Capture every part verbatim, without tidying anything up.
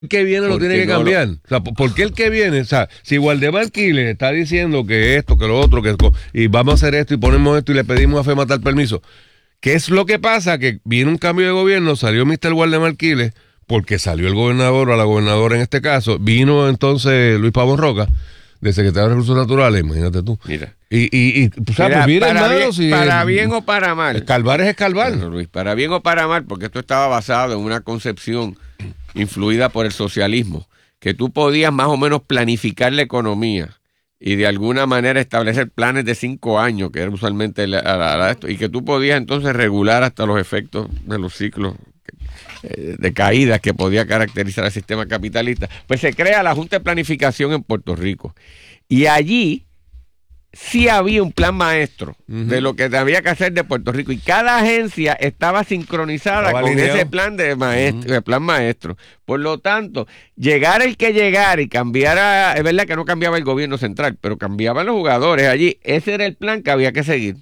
El que viene lo tiene que no cambiar. Lo... O sea, ¿por qué el que viene? O sea, si Waldemar Quiles está diciendo que esto, que lo otro, que y vamos a hacer esto y ponemos esto y le pedimos a FEMA tal permiso, ¿qué es lo que pasa? Que viene un cambio de gobierno, salió mister Waldemar Quiles, porque salió el gobernador o la gobernadora en este caso, vino entonces Luis Pavón Roca, de secretario de Recursos Naturales, imagínate tú. Mira. Y, y, y o sea, mira, pues mira, para, hermano, bien, si para el, bien o para mal. Escarbar es escarbar. Bueno, Luis, para bien o para mal, porque esto estaba basado en una concepción influida por el socialismo, que tú podías más o menos planificar la economía y de alguna manera establecer planes de cinco años, que era usualmente la, la, la, esto, y que tú podías entonces regular hasta los efectos de los ciclos eh, de caídas que podía caracterizar al sistema capitalista. Pues se crea la Junta de Planificación en Puerto Rico. Y allí sí había un plan maestro uh-huh. de lo que había que hacer de Puerto Rico, y cada agencia estaba sincronizada estaba con alineado. Ese plan de maestro, uh-huh. de plan maestro. Por lo tanto, llegar el que llegara y cambiara, es verdad que no cambiaba el gobierno central, pero cambiaban los jugadores allí. Ese era el plan que había que seguir.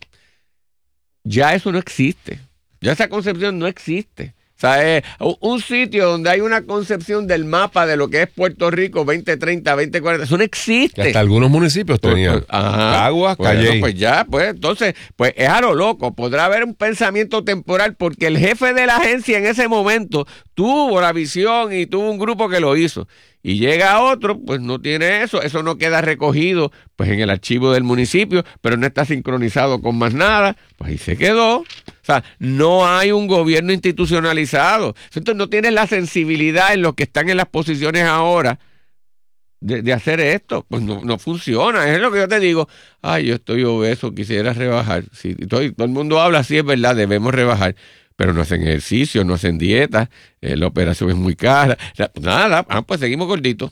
Ya eso no existe. Ya esa concepción no existe. O sea, es un sitio donde hay una concepción del mapa de lo que es Puerto Rico veinte treinta, veinte cuarenta, eso no existe. Que hasta algunos municipios tenían aguas, bueno, Calle. Pues ya, pues entonces, pues es a lo loco. Podrá haber un pensamiento temporal porque el jefe de la agencia en ese momento tuvo la visión y tuvo un grupo que lo hizo. Y llega otro, pues no tiene eso, eso no queda recogido pues en el archivo del municipio, pero no está sincronizado con más nada, pues ahí se quedó. O sea, no hay un gobierno institucionalizado. Entonces no tienes la sensibilidad en los que están en las posiciones ahora de, de hacer esto. Pues no, no funciona. Es lo que yo te digo. Ay, yo estoy obeso, quisiera rebajar. Sí, todo, todo el mundo habla así, es verdad, debemos rebajar. Pero no hacen ejercicio, no hacen dieta, eh, la operación es muy cara. Nada, ah, pues seguimos gorditos.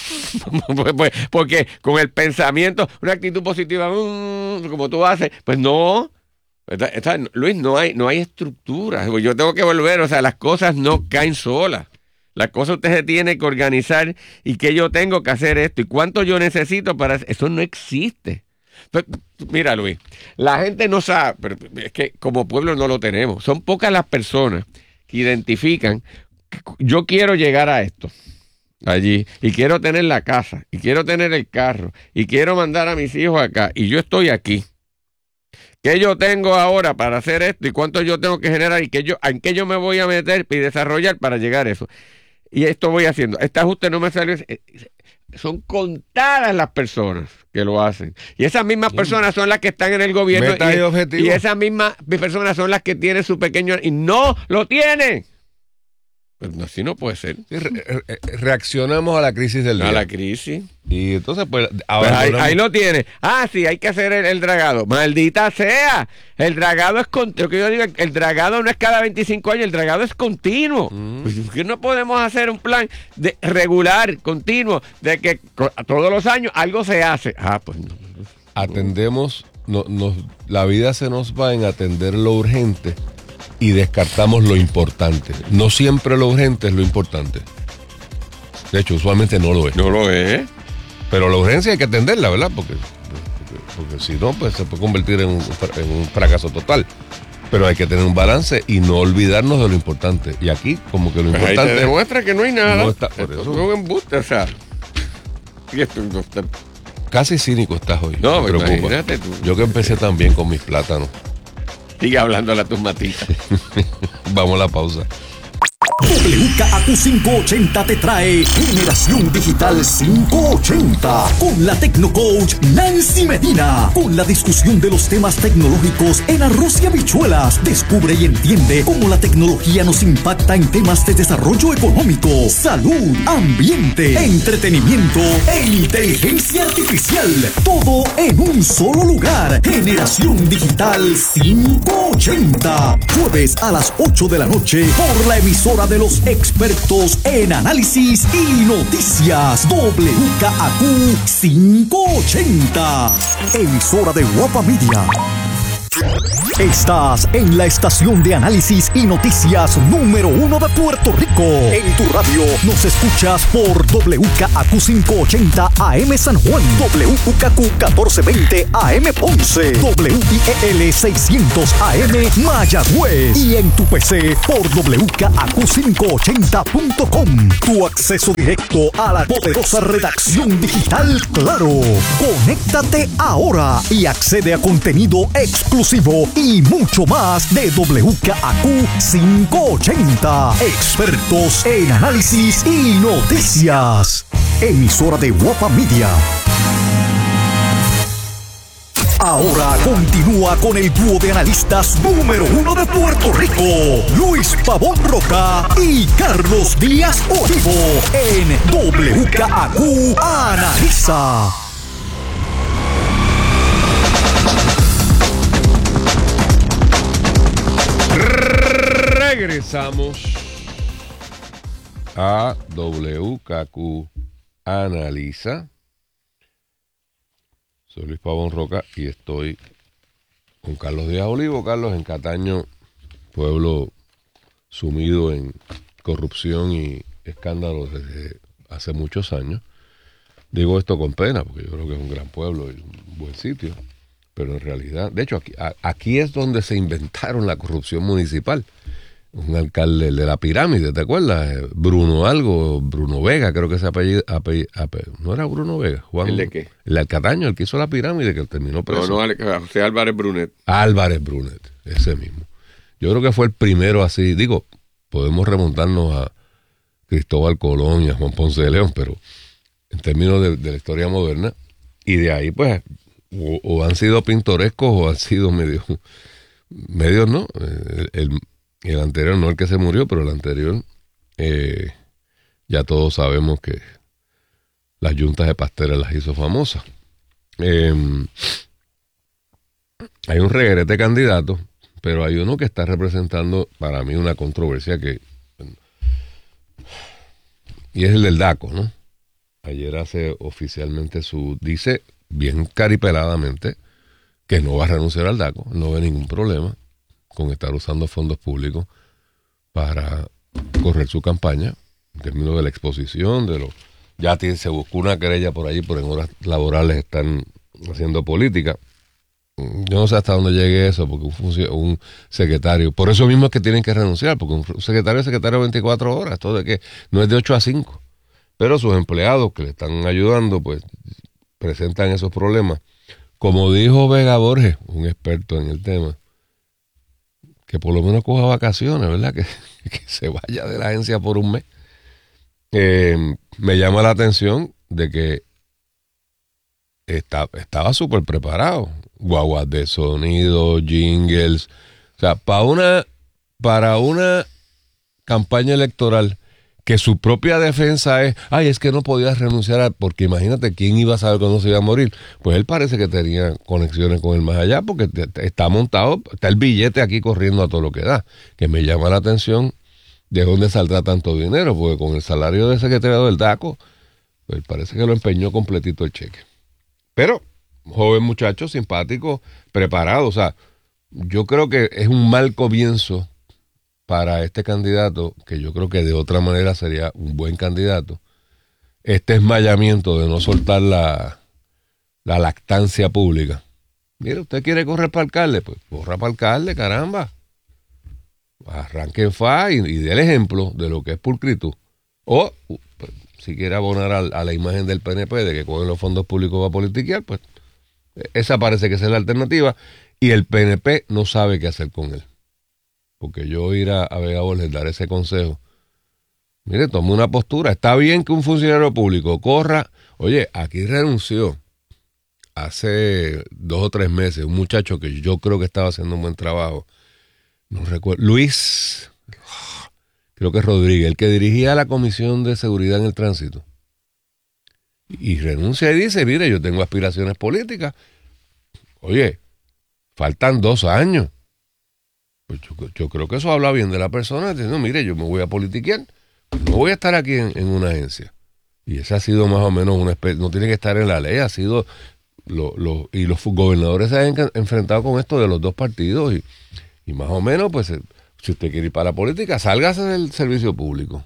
pues, pues, porque con el pensamiento, una actitud positiva, mmm, como tú haces, pues no. Está, está, Luis, no hay, no hay estructura. Yo tengo que volver, o sea, las cosas no caen solas. Las cosas usted se tiene que organizar y que yo tengo que hacer esto y cuánto yo necesito para eso. Eso no existe. Mira, Luis, la gente no sabe, pero es que como pueblo no lo tenemos. Son pocas las personas que identifican que yo quiero llegar a esto allí y quiero tener la casa y quiero tener el carro y quiero mandar a mis hijos acá y yo estoy aquí. ¿Qué yo tengo ahora para hacer esto y cuánto yo tengo que generar y qué yo, en qué yo me voy a meter y desarrollar para llegar a eso? Y esto voy haciendo. Este ajuste no me salió. Son contadas las personas que lo hacen. Y esas mismas personas son las que están en el gobierno. Y, y esas mismas personas son las que tienen su pequeño... Y no lo tienen. Pues así no puede ser. Sí, re, re, reaccionamos a la crisis del día. A la crisis. Y entonces, pues... pues ahí, ahí lo tiene. Ah, sí, hay que hacer el, el dragado. Maldita sea. El dragado es continuo. Lo que yo digo, el dragado no es cada veinticinco años, el dragado es continuo. Mm. Pues que no podemos hacer un plan de regular, continuo, de que todos los años algo se hace. Ah, pues no. Atendemos, no, nos, la vida se nos va en atender lo urgente y descartamos lo importante. No siempre lo urgente es lo importante. De hecho, usualmente no lo es. No lo es. Pero la urgencia hay que atenderla, ¿verdad? Porque, porque, porque si no, pues se puede convertir en un, en un fracaso total. Pero hay que tener un balance y no olvidarnos de lo importante. Y aquí, como que lo pues importante... Ahí te demuestra que no hay nada. No está, por eso. Es un embuste, o sea... Y esto, no está... Casi cínico estás hoy. No, me preocupa. Tú. Yo que empecé también con mis plátanos. Sigue hablándole a tus matitas. Vamos a la pausa. W K A Q quinientos ochenta te trae Generación Digital quinientos ochenta con la Tecnocoach Nancy Medina, con la discusión de los temas tecnológicos en arroz y habichuelas. Descubre y entiende cómo la tecnología nos impacta en temas de desarrollo económico, salud, ambiente, entretenimiento e inteligencia artificial. Todo en un solo lugar. Generación Digital quinientos ochenta. Jueves a las ocho de la noche por la emisora de los expertos en análisis y noticias. W K A Q quinientos ochenta. Emisora de Guapa Media. Estás en la estación de análisis y noticias número uno de Puerto Rico. En tu radio nos escuchas por W K A Q quinientos ochenta A M San Juan, W U K Q catorce veinte A M Ponce, W I E L seiscientos A M Mayagüez y en tu P C por W K A Q quinientos ochenta punto com. Tu acceso directo a la poderosa redacción digital Claro. Conéctate ahora y accede a contenido exclusivo y mucho más de W K A Q quinientos ochenta. Expertos en análisis y noticias. Emisora de Guapa Media. Ahora continúa con el dúo de analistas número uno de Puerto Rico, Luis Pavón Roca y Carlos Díaz Olivo, en W K A Q Analiza. Regresamos a W K Q Analiza. Soy Luis Pavón Roca y estoy con Carlos Díaz Olivo. Carlos, en Cataño, pueblo sumido en corrupción y escándalos desde hace muchos años. Digo esto con pena porque yo creo que es un gran pueblo y un buen sitio, pero en realidad, de hecho, aquí, a, aquí es donde se inventaron la corrupción municipal. Un alcalde de la pirámide, ¿te acuerdas? Bruno algo, Bruno Vega, creo que se apellido, apellido, apellido no era Bruno Vega, Juan. ¿El de qué? El de Cataño, el que hizo la pirámide, que terminó preso. No, no, José Álvarez Brunet. Álvarez Brunet, ese mismo. Yo creo que fue el primero así, digo, podemos remontarnos a Cristóbal Colón y a Juan Ponce de León, pero en términos de, de la historia moderna, y de ahí pues, o, o han sido pintorescos o han sido medios, medios no, el, el El anterior, no el que se murió, pero el anterior, eh, ya todos sabemos que las yuntas de pasteles las hizo famosas. Eh, hay un reguerete de candidatos, pero hay uno que está representando para mí una controversia que... Y es el del DACO, ¿no? Ayer hace oficialmente su... Dice bien caripeladamente que no va a renunciar al DACO, no ve ningún problema con estar usando fondos públicos para correr su campaña, en términos de la exposición, de lo ya tiene, se buscó una querella por allí, por en horas laborales están haciendo política. Yo no sé hasta dónde llegue eso, porque un, un secretario, por eso mismo es que tienen que renunciar, porque un secretario es secretario veinticuatro horas, todo de que no es de ocho a cinco, pero sus empleados que le están ayudando, pues presentan esos problemas. Como dijo Vega Borges, un experto en el tema, que por lo menos coja vacaciones, ¿verdad? Que, que se vaya de la agencia por un mes. Eh, me llama la atención de que está, estaba súper preparado. Guaguas de sonido, jingles. O sea, para una, para una campaña electoral que su propia defensa es, ay, es que no podía renunciar a, porque imagínate quién iba a saber cuándo se iba a morir. Pues él parece que tenía conexiones con el más allá, porque te, te, está montado, está el billete aquí corriendo a todo lo que da. Que me llama la atención de dónde saldrá tanto dinero, porque con el salario de secretario del DACO, pues parece que lo empeñó completito el cheque. Pero, joven muchacho, simpático, preparado, o sea, yo creo que es un mal comienzo para este candidato, que yo creo que de otra manera sería un buen candidato, este esmayamiento de no soltar la, la lactancia pública. Mire, ¿usted quiere correr para alcalde? Pues corra para alcalde, caramba. Arranque en fa y, y dé el ejemplo de lo que es pulcritud. O, pues, si quiere abonar a, a la imagen del P N P de que cogen los fondos públicos para politiquear, pues esa parece que es la alternativa. Y el P N P no sabe qué hacer con él. Porque yo ir a, a Vega Borges dar ese consejo, mire, tome una postura. Está bien que un funcionario público corra. Oye, aquí renunció hace dos o tres meses un muchacho que yo creo que estaba haciendo un buen trabajo. No recuerdo. Luis, creo que es Rodríguez, el que dirigía la Comisión de Seguridad en el Tránsito. Y renuncia y dice, mire, yo tengo aspiraciones políticas. Oye, faltan dos años. Pues yo, yo creo que eso habla bien de la persona, diciendo, mire, yo me voy a politiquear, no voy a estar aquí en, en una agencia. Y esa ha sido más o menos una especie, no tiene que estar en la ley, ha sido lo, lo, y los gobernadores se han enfrentado con esto de los dos partidos y, y más o menos, pues, si usted quiere ir para la política, sálgase del servicio público.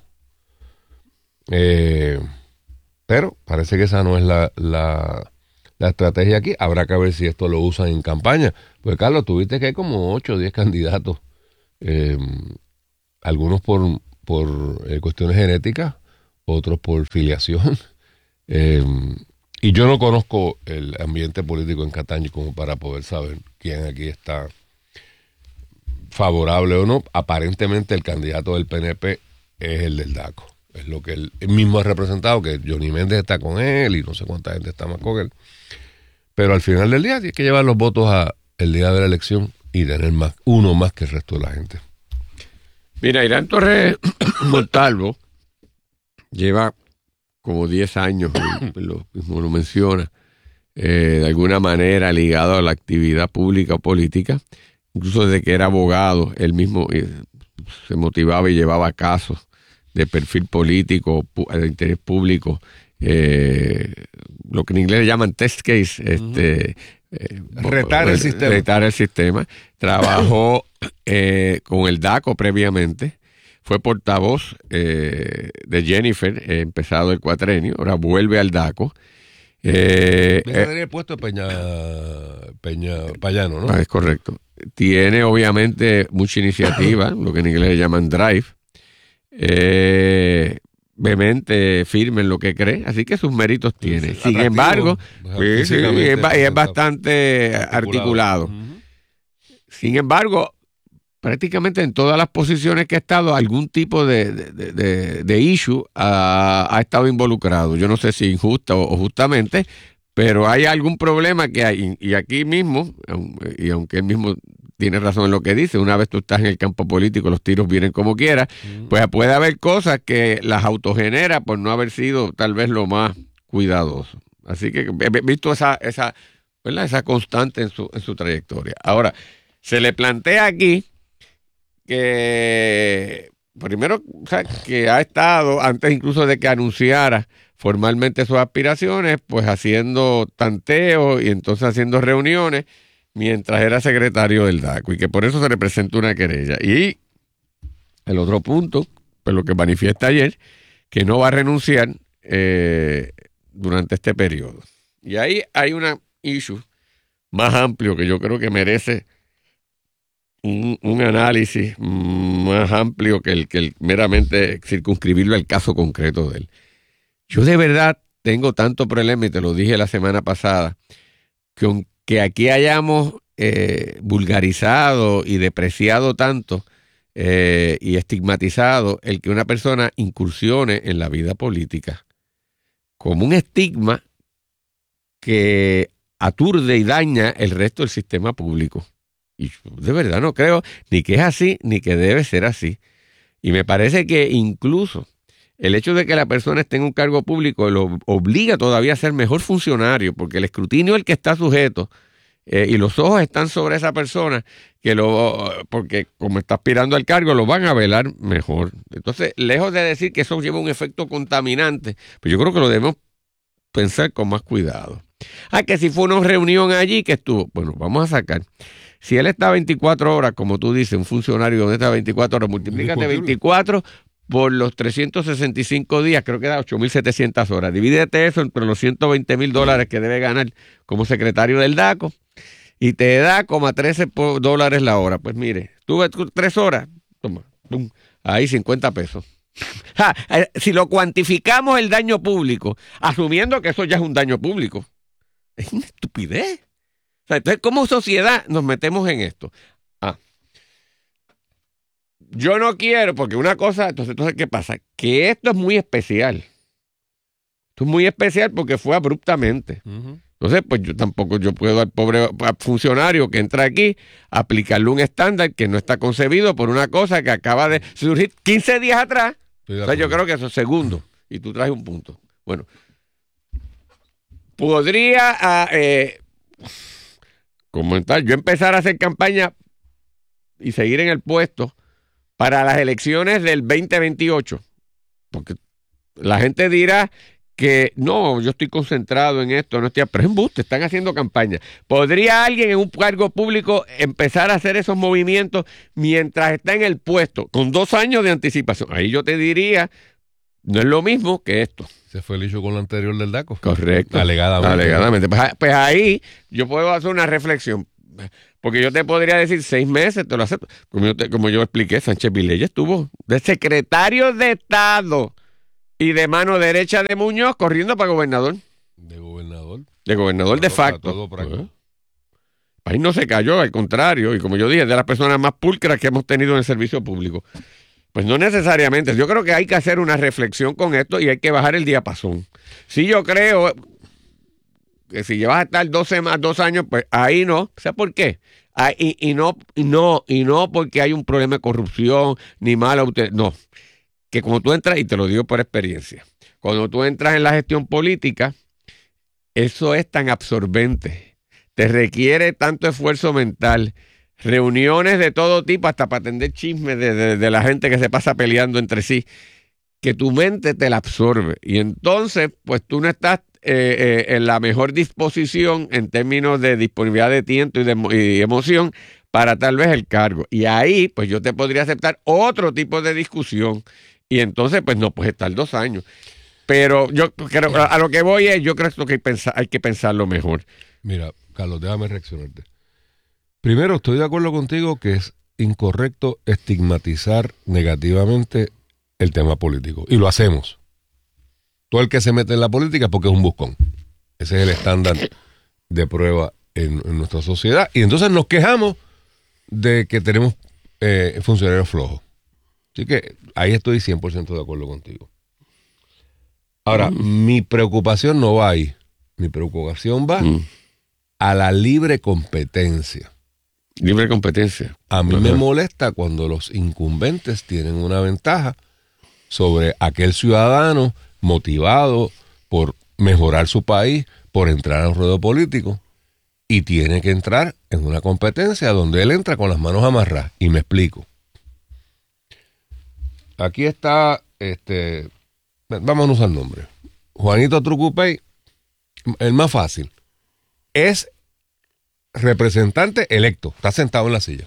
Eh, pero parece que esa no es la, la, la estrategia aquí. Habrá que ver si esto lo usan en campaña. Pues, Carlos, tuviste que hay como ocho o diez candidatos, eh, algunos por, por eh, cuestiones genéticas, otros por filiación. Eh, y yo no conozco el ambiente político en Cataño como para poder saber quién aquí está favorable o no. Aparentemente el candidato del P N P es el del DACO. Es lo que él, él mismo ha representado, que Johnny Méndez está con él y no sé cuánta gente está más con él. Pero al final del día tiene que llevar los votos a el día de la elección y tener más, uno más que el resto de la gente. Mira, Irán Torres Montalvo lleva como diez años, lo mismo lo menciona, eh, de alguna manera ligado a la actividad pública o política, incluso desde que era abogado, él mismo eh, se motivaba y llevaba casos de perfil político, de interés público, eh, lo que en inglés le llaman test case, este, eh, retar el sistema. Retar el sistema. Trabajó eh, con el DACO previamente. Fue portavoz eh, de Jennifer, eh, empezado el cuatrenio, ahora vuelve al DACO. Eh, Ese tenía el puesto de Peña, Peña Payano, ¿no? Es correcto. Tiene obviamente mucha iniciativa, lo que en inglés le llaman drive. Eh, vehemente, firme en lo que cree, así que sus méritos tiene. Sin embargo, sí, sí, es, es bastante articulado. Uh-huh. Sin embargo, prácticamente en todas las posiciones que ha estado, algún tipo de, de, de, de issue ha, ha estado involucrado. Yo no sé si injusta o, o justamente, pero hay algún problema que hay. Y aquí mismo, y aunque él mismo tiene razón en lo que dice, una vez tú estás en el campo político, los tiros vienen como quieras, mm. pues puede haber cosas que las autogenera por no haber sido tal vez lo más cuidadoso. Así que he visto esa, esa, ¿verdad? esa constante en su, en su trayectoria. Ahora, se le plantea aquí que primero, o sea, que ha estado, antes incluso de que anunciara formalmente sus aspiraciones, pues haciendo tanteos y entonces haciendo reuniones mientras era secretario del DACO y que por eso se le presentó una querella. Y el otro punto, pues lo que manifiesta ayer, que no va a renunciar eh, durante este periodo. Y ahí hay una issue más amplio que yo creo que merece Un, un análisis más amplio que el que el meramente circunscribirlo al caso concreto de él. Yo de verdad tengo tanto problema, y te lo dije la semana pasada, que aunque aquí hayamos eh, vulgarizado y depreciado tanto eh, y estigmatizado el que una persona incursione en la vida política como un estigma que aturde y daña el resto del sistema público. Y yo de verdad no creo ni que es así, ni que debe ser así. Y me parece que incluso el hecho de que la persona esté en un cargo público lo obliga todavía a ser mejor funcionario, porque el escrutinio es el que está sujeto eh, y los ojos están sobre esa persona, que lo porque como está aspirando al cargo lo van a velar mejor. Entonces, lejos de decir que eso lleva un efecto contaminante, pues yo creo que lo debemos pensar con más cuidado. Ah, que si fue una reunión allí que estuvo, bueno, vamos a sacar. Si él está veinticuatro horas, como tú dices, un funcionario donde está veinticuatro horas, multiplícate veinticuatro por los trescientos sesenta y cinco días, creo que da ocho mil setecientas horas. Divídete eso entre los ciento veinte mil dólares que debe ganar como secretario del DACO y te da como trece dólares la hora. Pues mire, tuve tres horas, toma, pum, ahí cincuenta pesos. Ja, si lo cuantificamos el daño público, asumiendo que eso ya es un daño público, es una estupidez. O sea, entonces, como sociedad nos metemos en esto. Ah, yo no quiero, porque una cosa, entonces, entonces, ¿qué pasa? Que esto es muy especial. Esto es muy especial porque fue abruptamente. Uh-huh. Entonces, pues yo tampoco yo puedo al pobre funcionario que entra aquí aplicarle un estándar que no está concebido por una cosa que acaba de surgir quince días atrás. O sea, yo creo que eso es segundo. Y tú traes un punto. Bueno, podría eh, comentar, yo empezar a hacer campaña y seguir en el puesto para las elecciones del veinte veintiocho. Porque la gente dirá que no, yo estoy concentrado en esto, no estoy, pero es embuste, están haciendo campaña. ¿Podría alguien en un cargo público empezar a hacer esos movimientos mientras está en el puesto, con dos años de anticipación? Ahí yo te diría, no es lo mismo que esto. Se fue el hecho con lo anterior del DACO. Correcto. Alegadamente. Alegadamente. Pues, pues ahí yo puedo hacer una reflexión. Porque yo te podría decir seis meses, te lo acepto. Como yo, te, como yo expliqué, Sánchez Vilella estuvo de secretario de Estado y de mano derecha de Muñoz corriendo para gobernador. De gobernador. De gobernador todo, de facto. Todo para ¿Eh? Ahí no se cayó, al contrario. Y como yo dije, es de las personas más pulcras que hemos tenido en el servicio público. Pues no necesariamente. Yo creo que hay que hacer una reflexión con esto y hay que bajar el diapasón. Si yo creo que si llevas a estar doce más dos años, pues ahí no. ¿Sabes por qué? Ahí, y, y no, y no, y no porque hay un problema de corrupción, ni mala usted. No. Que cuando tú entras, y te lo digo por experiencia, cuando tú entras en la gestión política, eso es tan absorbente. Te requiere tanto esfuerzo mental. Reuniones de todo tipo, hasta para atender chismes de, de, de la gente que se pasa peleando entre sí, que tu mente te la absorbe. Y entonces, pues tú no estás eh, eh, en la mejor disposición en términos de disponibilidad de tiempo y de y emoción para tal vez el cargo. Y ahí, pues yo te podría aceptar otro tipo de discusión. Y entonces, pues no puedes estar dos años. Pero yo creo, a lo que voy es, yo creo que hay, pensar, hay que pensarlo mejor. Mira, Carlos, déjame reaccionarte. Primero, estoy de acuerdo contigo que es incorrecto estigmatizar negativamente el tema político. Y lo hacemos. Todo el que se mete en la política es porque es un buscón. Ese es el estándar de prueba en, en nuestra sociedad. Y entonces nos quejamos de que tenemos eh, funcionarios flojos. Así que ahí estoy cien por ciento de acuerdo contigo. Ahora, mm. mi preocupación no va ahí. Mi preocupación va mm. a la libre competencia. Libre competencia. A mí Ajá. me molesta cuando los incumbentes tienen una ventaja sobre aquel ciudadano motivado por mejorar su país, por entrar a un ruedo político, y tiene que entrar en una competencia donde él entra con las manos amarradas. Y me explico. Aquí está, este, vamos a usar el nombre. Juanito Trucupey, el más fácil, es representante electo, está sentado en la silla.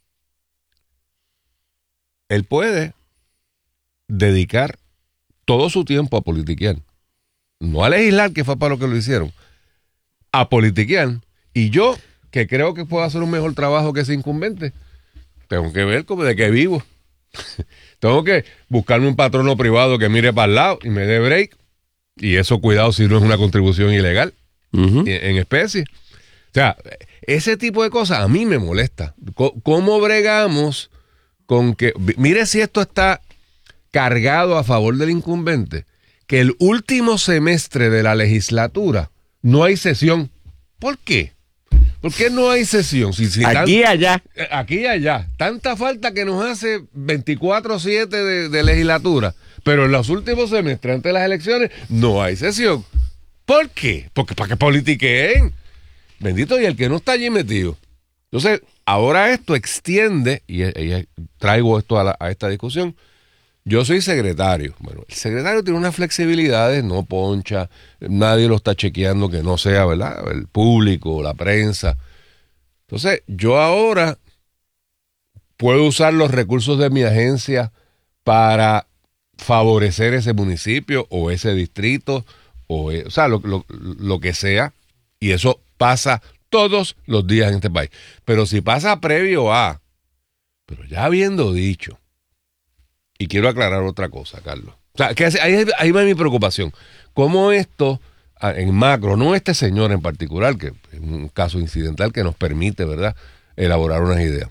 Él puede dedicar todo su tiempo a politiquear, no a legislar, que fue para lo que lo hicieron, a politiquear. Y yo, que creo que puedo hacer un mejor trabajo que ese incumbente, tengo que ver como de qué vivo. Tengo que buscarme un patrono privado que mire para el lado y me dé break. Y eso, cuidado, si no es una contribución ilegal uh-huh. en, en especie. O sea, ese tipo de cosas a mí me molesta. ¿Cómo bregamos con que... Mire si esto está cargado a favor del incumbente, que el último semestre de la legislatura no hay sesión. ¿Por qué? ¿Por qué no hay sesión? Si, si aquí y allá. Aquí y allá. Tanta falta que nos hace veinticuatro siete de, de legislatura, pero en los últimos semestres, antes de las elecciones, no hay sesión. ¿Por qué? Porque para que politiqueen. Bendito, y el que no está allí metido. Entonces, ahora esto extiende, y, y traigo esto a, la, a esta discusión. Yo soy secretario. Bueno, el secretario tiene unas flexibilidades, no poncha, nadie lo está chequeando que no sea, ¿verdad? El público, la prensa. Entonces, yo ahora puedo usar los recursos de mi agencia para favorecer ese municipio o ese distrito, o, o sea, lo, lo, lo que sea, y eso pasa todos los días en este país. Pero si pasa previo a, pero ya habiendo dicho, y quiero aclarar otra cosa, Carlos. O sea, que ahí, ahí va mi preocupación. ¿Cómo esto, en macro, no este señor en particular, que es un caso incidental que nos permite, ¿verdad?, elaborar unas ideas?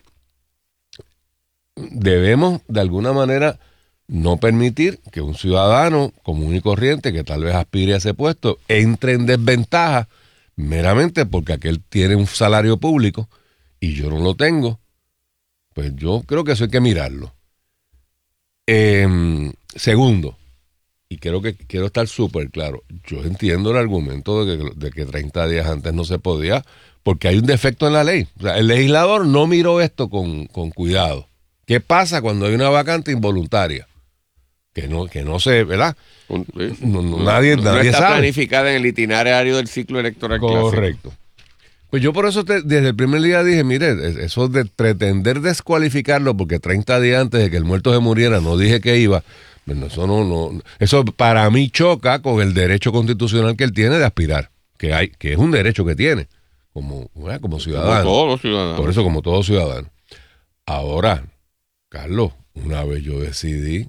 Debemos, de alguna manera, no permitir que un ciudadano común y corriente, que tal vez aspire a ese puesto, entre en desventaja meramente porque aquel tiene un salario público y yo no lo tengo. Pues yo creo que eso hay que mirarlo. Eh, segundo, y creo que quiero estar súper claro, yo entiendo el argumento de que, de que treinta días antes no se podía, porque hay un defecto en la ley. O sea, el legislador no miró esto con, con cuidado. ¿Qué pasa cuando hay una vacante involuntaria? que no, que no se, ¿verdad? Un, eh, No, no, no, nadie, no, nadie no está sabe. planificada en el itinerario del ciclo electoral Correcto. clásico. Pues yo por eso te- desde el primer día dije, mire, eso de pretender descualificarlo porque treinta días antes de que el muerto se muriera no dije que iba, bueno, eso no, no, eso para mí choca con el derecho constitucional que él tiene de aspirar, que hay, que es un derecho que tiene como, ¿verdad? Como ciudadano. Como todos los ciudadanos. Por eso, como todo ciudadano. Ahora, Carlos, una vez yo decidí,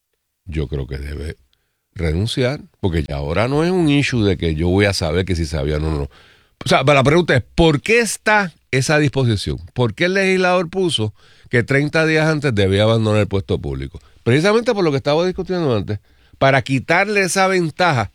yo creo que debe renunciar, porque ya ahora no es un issue de que yo voy a saber que si sabían o no. O sea, la pregunta es, ¿por qué está esa disposición? ¿Por qué el legislador puso que treinta días antes debía abandonar el puesto público? Precisamente por lo que estaba discutiendo antes, para quitarle esa ventaja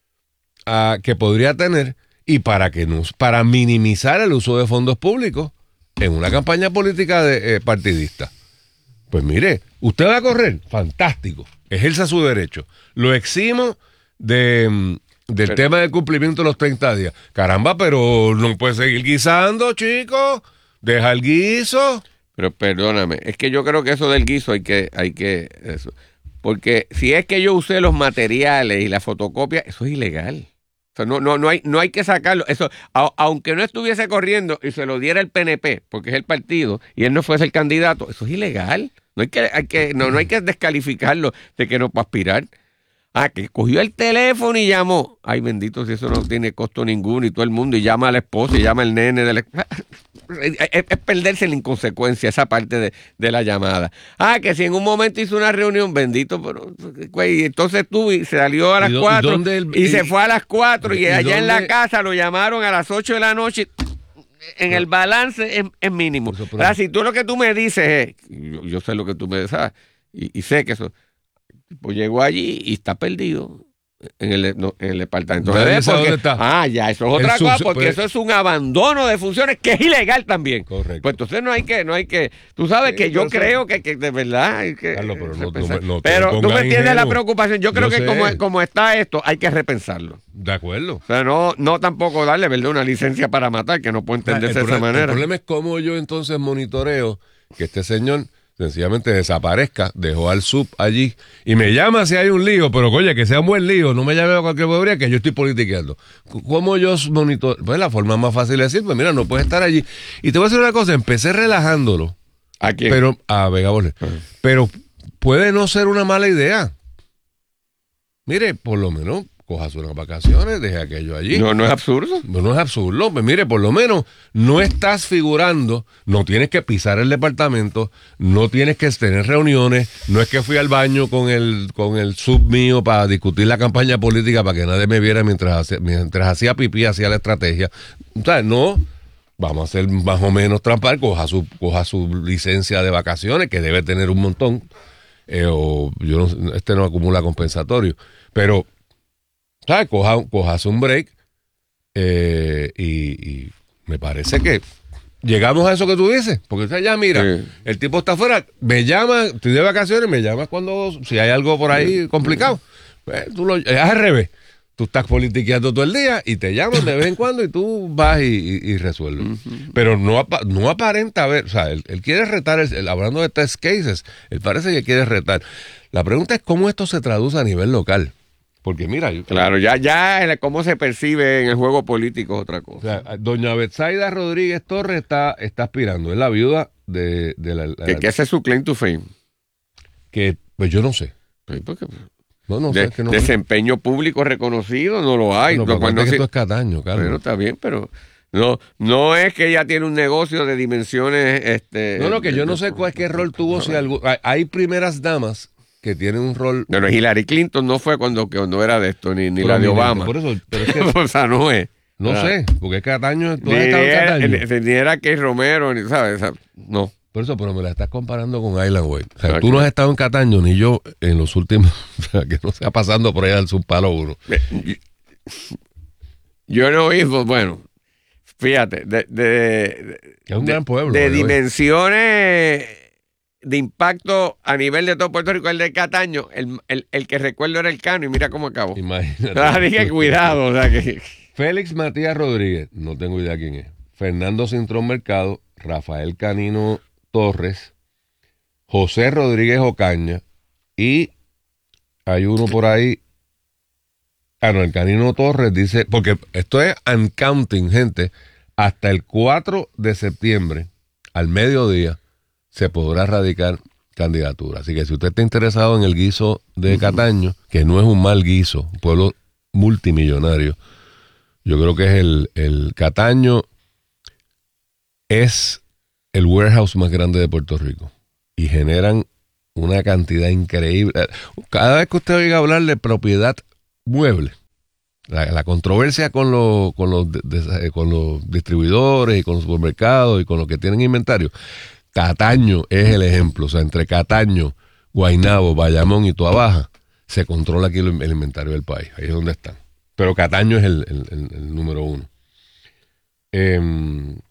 a, que podría tener y para que nos, para minimizar el uso de fondos públicos en una campaña política de, eh, partidista. Pues mire, usted va a correr, fantástico, ejerza su derecho. Lo eximo de, del pero, tema del cumplimiento de los treinta días. Caramba, pero no puede seguir guisando, chicos. Deja el guiso. Pero perdóname, es que yo creo que eso del guiso hay que, hay que, eso. Porque si es que yo usé los materiales y la fotocopia, eso es ilegal. O sea, no, no, no hay, no hay que sacarlo. Eso, a, aunque no estuviese corriendo y se lo diera el P N P, porque es el partido, y él no fuese el candidato, eso es ilegal. No hay que, hay que, no, no hay que descalificarlo de que no puede aspirar. Ah, que cogió el teléfono y llamó. Ay, bendito, si eso no tiene costo ninguno y todo el mundo, y llama a la esposa y llama al nene de la... Es, es, es perderse en la inconsecuencia esa parte de, de la llamada. Ah, que si en un momento hizo una reunión, bendito, pero güey, entonces tú y se salió a las cuatro y, y se fue a las cuatro y, y allá dónde? En la casa lo llamaron a las ocho de la noche. En el balance es, es mínimo. Eso, pero... Si tú lo que tú me dices es, yo, yo sé lo que tú me dices, y, y sé que eso, pues llegó allí y está perdido. En el, no, en el departamento de porque, dónde está. Ah, ya, eso es otra el cosa, sub, porque pues, eso es un abandono de funciones que es ilegal también. Correcto. Pues entonces no hay que, no hay que, tú sabes sí, que yo creo que, que de verdad hay que Carlos, pero no, no, no pero tú me entiendes la preocupación. Yo creo yo que como, como está esto, hay que repensarlo. De acuerdo. O sea, no, no tampoco darle, ¿verdad?, una licencia para matar, que no puede entenderse o sea, de esa manera. El problema es cómo yo entonces monitoreo que este señor sencillamente desaparezca, dejó al sub allí y me llama si hay un lío, pero oye, que sea un buen lío, no me llame a cualquier bobería que yo estoy politiqueando. ¿Cómo yo monitoreo? Pues la forma más fácil de decir, pues mira, no puedes estar allí. Y te voy a decir una cosa, empecé relajándolo. ¿A quién? Pero, a Vega Borges. Uh-huh. Pero puede no ser una mala idea. Mire, por lo menos cojas unas vacaciones, deje aquello allí. No, no es absurdo. No, no es absurdo. Pues mire, por lo menos no estás figurando, no tienes que pisar el departamento, no tienes que tener reuniones, no es que fui al baño con el con el sub mío para discutir la campaña política para que nadie me viera mientras hacía, mientras hacía pipí, hacía la estrategia. O sea, no, vamos a hacer más o menos trampar, coja su, coja su licencia de vacaciones, que debe tener un montón, eh, o yo no, este no acumula compensatorio, pero ¿sabes? Coja, cojas un break eh, y, y me parece que llegamos a eso que tú dices, porque o sea, ya mira, sí. El tipo está afuera, me llama, estoy de vacaciones, me llamas cuando, si hay algo por ahí complicado, pues, tú lo, es al revés, tú estás politiqueando todo el día y te llaman de vez en cuando y tú vas y, y, y resuelves, uh-huh. Pero no, no aparenta ver, o sea, él, él quiere retar, el, el, hablando de test cases, él parece que quiere retar. La pregunta es cómo esto se traduce a nivel local. Porque mira, yo, claro, ya, ya cómo se percibe en el juego político es otra cosa. O sea, doña Betsaida Rodríguez Torres está, está aspirando, es la viuda de, de la, la que, que ese es su claim to fame. Que, pues yo no sé. Sí, porque, no, no de, sé, es que no desempeño sé. Público reconocido no lo hay. Bueno, no, cuando que esto es Cataño, Carlos. Bueno, está bien, pero no, no es que ella tiene un negocio de dimensiones. Este, no, no, que de, yo no de, sé cuál qué rol tuvo, no, si algo, hay, hay primeras damas que tiene un rol. No, no, Hillary Clinton no fue cuando, cuando era de esto, ni, ni la de Obama. Por eso, pero es que, o sea, no es. No ah. sé, porque es Cataño, tú ni has estado en Cataño. Era, ni era que Romero, ni, ¿sabes? No. Por eso, pero me la estás comparando con Island Way. O sea, okay. Tú no has estado en Cataño, ni yo en los últimos, o sea, que no sea pasando por allá del subpalo uno. Yo no he ido, bueno, fíjate, de, de, de es un de, gran pueblo. De dimensiones de impacto a nivel de todo Puerto Rico, el de Cataño, el, el, el que recuerdo era el Cano y mira cómo acabó. Imagínate. Ah, dije cuidado. O sea que... Félix Matías Rodríguez, no tengo idea quién es. Fernando Cintrón Mercado, Rafael Canino Torres, José Rodríguez Ocaña y hay uno por ahí. Ah, no, el Canino Torres dice, porque esto es uncounting, gente, hasta el cuatro de septiembre, al mediodía, se podrá radicar candidatura. Así que si usted está interesado en el guiso de Cataño, que no es un mal guiso, un pueblo multimillonario, yo creo que es el, el Cataño es el warehouse más grande de Puerto Rico y generan una cantidad increíble. Cada vez que usted oiga hablar de propiedad mueble, la, la controversia con los, con, los de, de, con los distribuidores y con los supermercados y con los que tienen inventario, Cataño es el ejemplo. O sea, entre Cataño, Guaynabo, Bayamón y Tuabaja se controla aquí el, el inventario del país. Ahí es donde están. Pero Cataño es el, el, el, el número uno. Eh,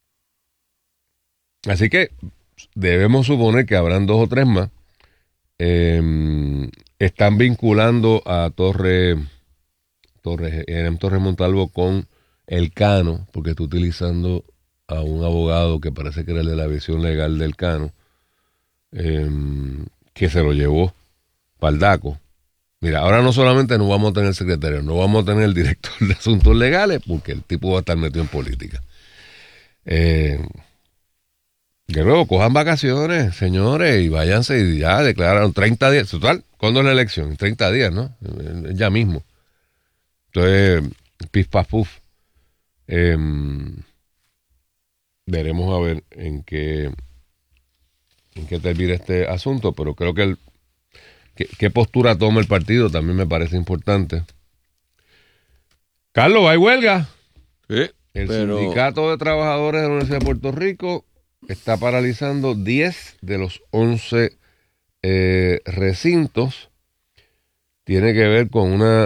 así que debemos suponer que habrán dos o tres más. Eh, están vinculando a Torre, Torre, eh, Torre Montalvo con el Cano, porque está utilizando a un abogado que parece que era el de la visión legal del Cano, eh, que se lo llevó para el DACO. Mira, ahora no solamente no vamos a tener secretario, no vamos a tener el director de asuntos legales, porque el tipo va a estar metido en política. Eh, que luego cojan vacaciones, señores, y váyanse y ya declararon treinta días. Total, ¿cuándo es la elección? En treinta días, ¿no? Ya mismo. Entonces, pif, paf, puf. Eh, veremos a ver en qué en qué termina este asunto, pero creo que el qué, qué postura toma el partido también me parece importante. Carlos, ¿hay huelga? Sí, el pero... Sindicato de Trabajadores de la Universidad de Puerto Rico está paralizando diez de los once eh, recintos. Tiene que ver con una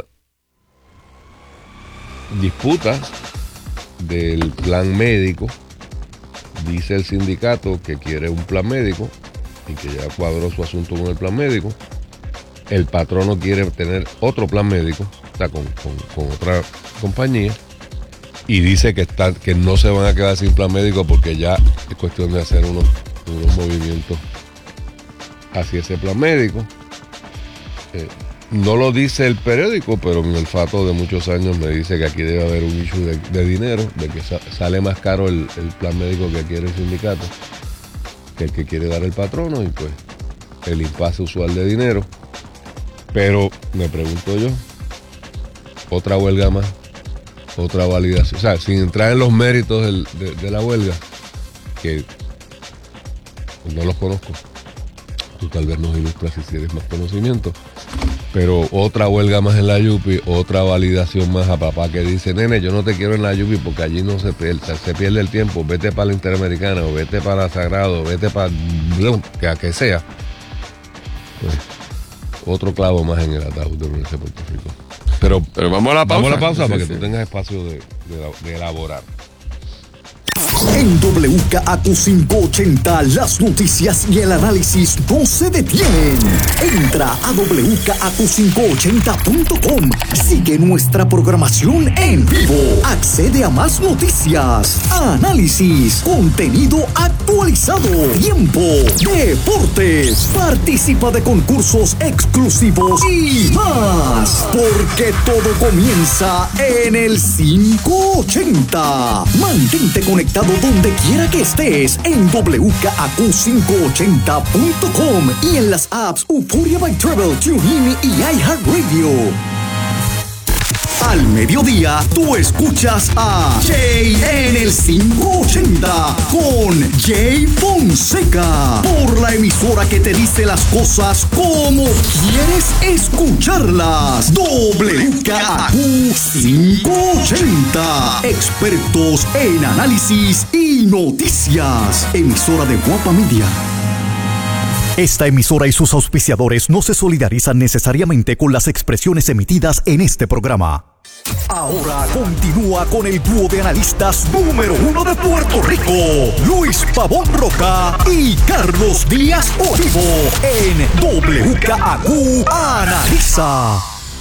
disputa del plan médico. Dice el sindicato que quiere un plan médico y que ya cuadró su asunto con el plan médico. El patrono quiere tener otro plan médico, o sea, con, con, con otra compañía, y dice que, está, que no se van a quedar sin plan médico porque ya es cuestión de hacer unos, unos movimientos hacia ese plan médico. Eh, no lo dice el periódico, pero mi olfato de muchos años me dice que aquí debe haber un issue de, de dinero, de que sa- sale más caro el, el plan médico que quiere el sindicato que el que quiere dar el patrono, y pues el impasse usual de dinero. Pero me pregunto yo, otra huelga más, otra validación, o sea, sin entrar en los méritos del, de, de la huelga, que no los conozco, tú tal vez nos ilustras si tienes más conocimiento, pero otra huelga más en la Yupi, otra validación más a papá que dice, nene, yo no te quiero en la Yupi porque allí no se pierde, se pierde el tiempo, vete para la Interamericana o vete para Sagrado, vete para que a que sea. Pues, otro clavo más en el ataúd de la Universidad de Puerto Rico. Pero, Pero vamos a la pausa. Vamos a la pausa Sí, para sí. que tú tengas espacio de, de, de elaborar. En W K A Q quinientos ochenta, las noticias y el análisis no se detienen. Entra a W K A Q quinientos ochenta punto com. Sigue nuestra programación en vivo. Accede a más noticias, análisis, contenido actualizado, tiempo, deportes. Participa de concursos exclusivos y más. Porque todo comienza en el quinientos ochenta. Mantente conectado donde quiera que estés en W K A Q quinientos ochenta punto com y en las apps Euphoria by Travel, TuneIn y iHeartRadio. Al mediodía, tú escuchas a Jay en el quinientos ochenta con Jay Fonseca por la emisora que te dice las cosas como quieres escucharlas. W K A Q quinientos ochenta, expertos en análisis y noticias. Emisora de Guapa Media. Esta emisora y sus auspiciadores no se solidarizan necesariamente con las expresiones emitidas en este programa. Ahora continúa con el dúo de analistas número uno de Puerto Rico, Luis Pavón Roca y Carlos Díaz Olivo, en W K A Q Analiza.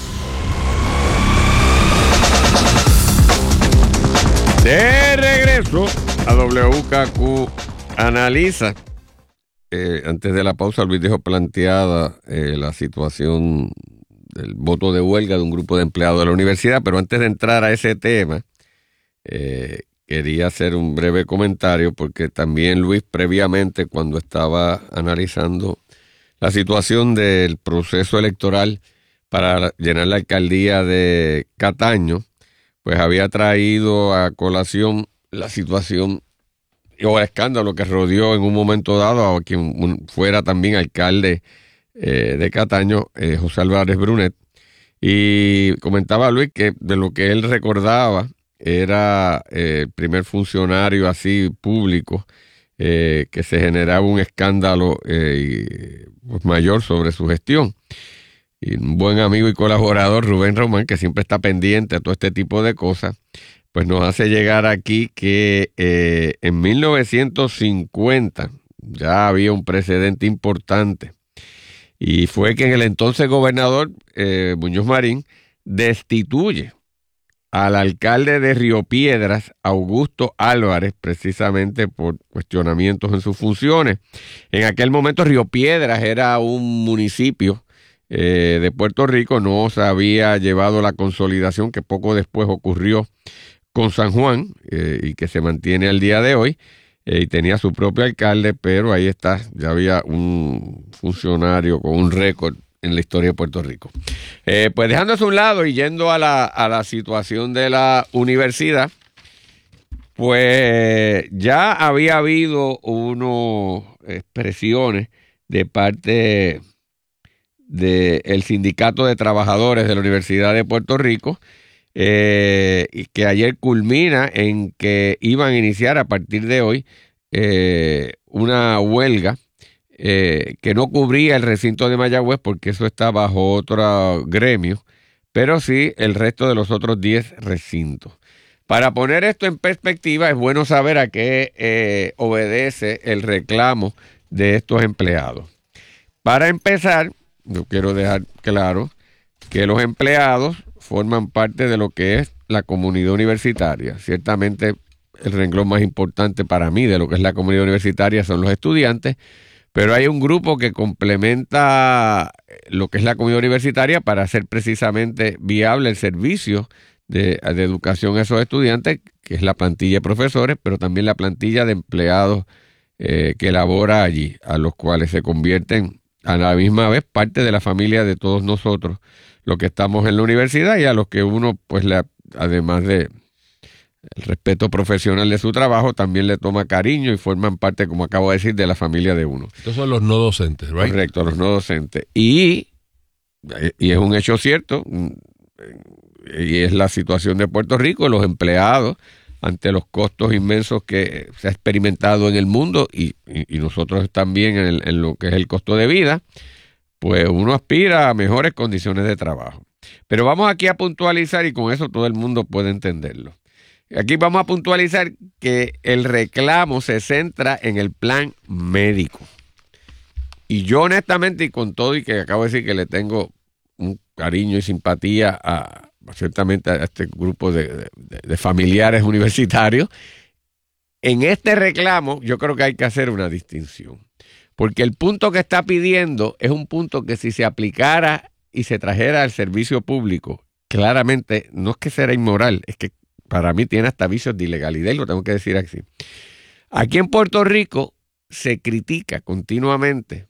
De regreso a W K Q Analiza. Eh, antes de la pausa, Luis dejó planteada eh, la situación del voto de huelga de un grupo de empleados de la universidad. Pero antes de entrar a ese tema, eh, quería hacer un breve comentario porque también Luis, previamente, cuando estaba analizando la situación del proceso electoral para llenar la alcaldía de Cataño, pues había traído a colación la situación o el escándalo que rodeó en un momento dado a quien fuera también alcalde eh, de Cataño, eh, José Álvarez Brunet, y comentaba Luis que de lo que él recordaba era eh, el primer funcionario así público eh, que se generaba un escándalo eh, pues mayor sobre su gestión. Y un buen amigo y colaborador, Rubén Román, que siempre está pendiente a todo este tipo de cosas, pues nos hace llegar aquí que eh, en mil novecientos cincuenta ya había un precedente importante, y fue que en el entonces gobernador eh, Muñoz Marín destituye al alcalde de Río Piedras, Augusto Álvarez, precisamente por cuestionamientos en sus funciones. En aquel momento Río Piedras era un municipio eh, de Puerto Rico, no se había llevado la consolidación que poco después ocurrió con San Juan eh, y que se mantiene al día de hoy, eh, y tenía su propio alcalde, pero ahí está, ya había un funcionario con un récord en la historia de Puerto Rico. Eh, pues dejando eso a un lado y yendo a la, a la situación de la universidad, pues ya había habido unas expresiones de parte del Sindicato de Trabajadores de la Universidad de Puerto Rico, eh, y que ayer culmina en que iban a iniciar a partir de hoy eh, una huelga Eh, que no cubría el recinto de Mayagüez porque eso está bajo otro gremio, pero sí el resto de los otros diez recintos. Para poner esto en perspectiva, es bueno saber a qué eh, obedece el reclamo de estos empleados. Para empezar, yo quiero dejar claro que los empleados forman parte de lo que es la comunidad universitaria. Ciertamente el renglón más importante para mí de lo que es la comunidad universitaria son los estudiantes, pero hay un grupo que complementa lo que es la comunidad universitaria para hacer precisamente viable el servicio de, de educación a esos estudiantes, que es la plantilla de profesores, pero también la plantilla de empleados eh, que labora allí, a los cuales se convierten a la misma vez parte de la familia de todos nosotros, los que estamos en la universidad, y a los que uno, pues, le, además de el respeto profesional de su trabajo, también le toma cariño y forman parte, como acabo de decir, de la familia de uno. Estos son los no docentes, ¿right? Correcto, los no docentes. Y, y es un hecho cierto, y es la situación de Puerto Rico, los empleados, ante los costos inmensos que se ha experimentado en el mundo y, y, y nosotros también en, el, en lo que es el costo de vida, pues uno aspira a mejores condiciones de trabajo. Pero vamos aquí a puntualizar, y con eso todo el mundo puede entenderlo. Aquí vamos a puntualizar que el reclamo se centra en el plan médico. Y yo honestamente, y con todo y que acabo de decir que le tengo un cariño y simpatía a, ciertamente a este grupo de, de, de familiares universitarios, en este reclamo yo creo que hay que hacer una distinción. Porque el punto que está pidiendo es un punto que si se aplicara y se trajera al servicio público, claramente no es que será inmoral, es que para mí tiene hasta vicios de ilegalidad, y lo tengo que decir así. Aquí en Puerto Rico se critica continuamente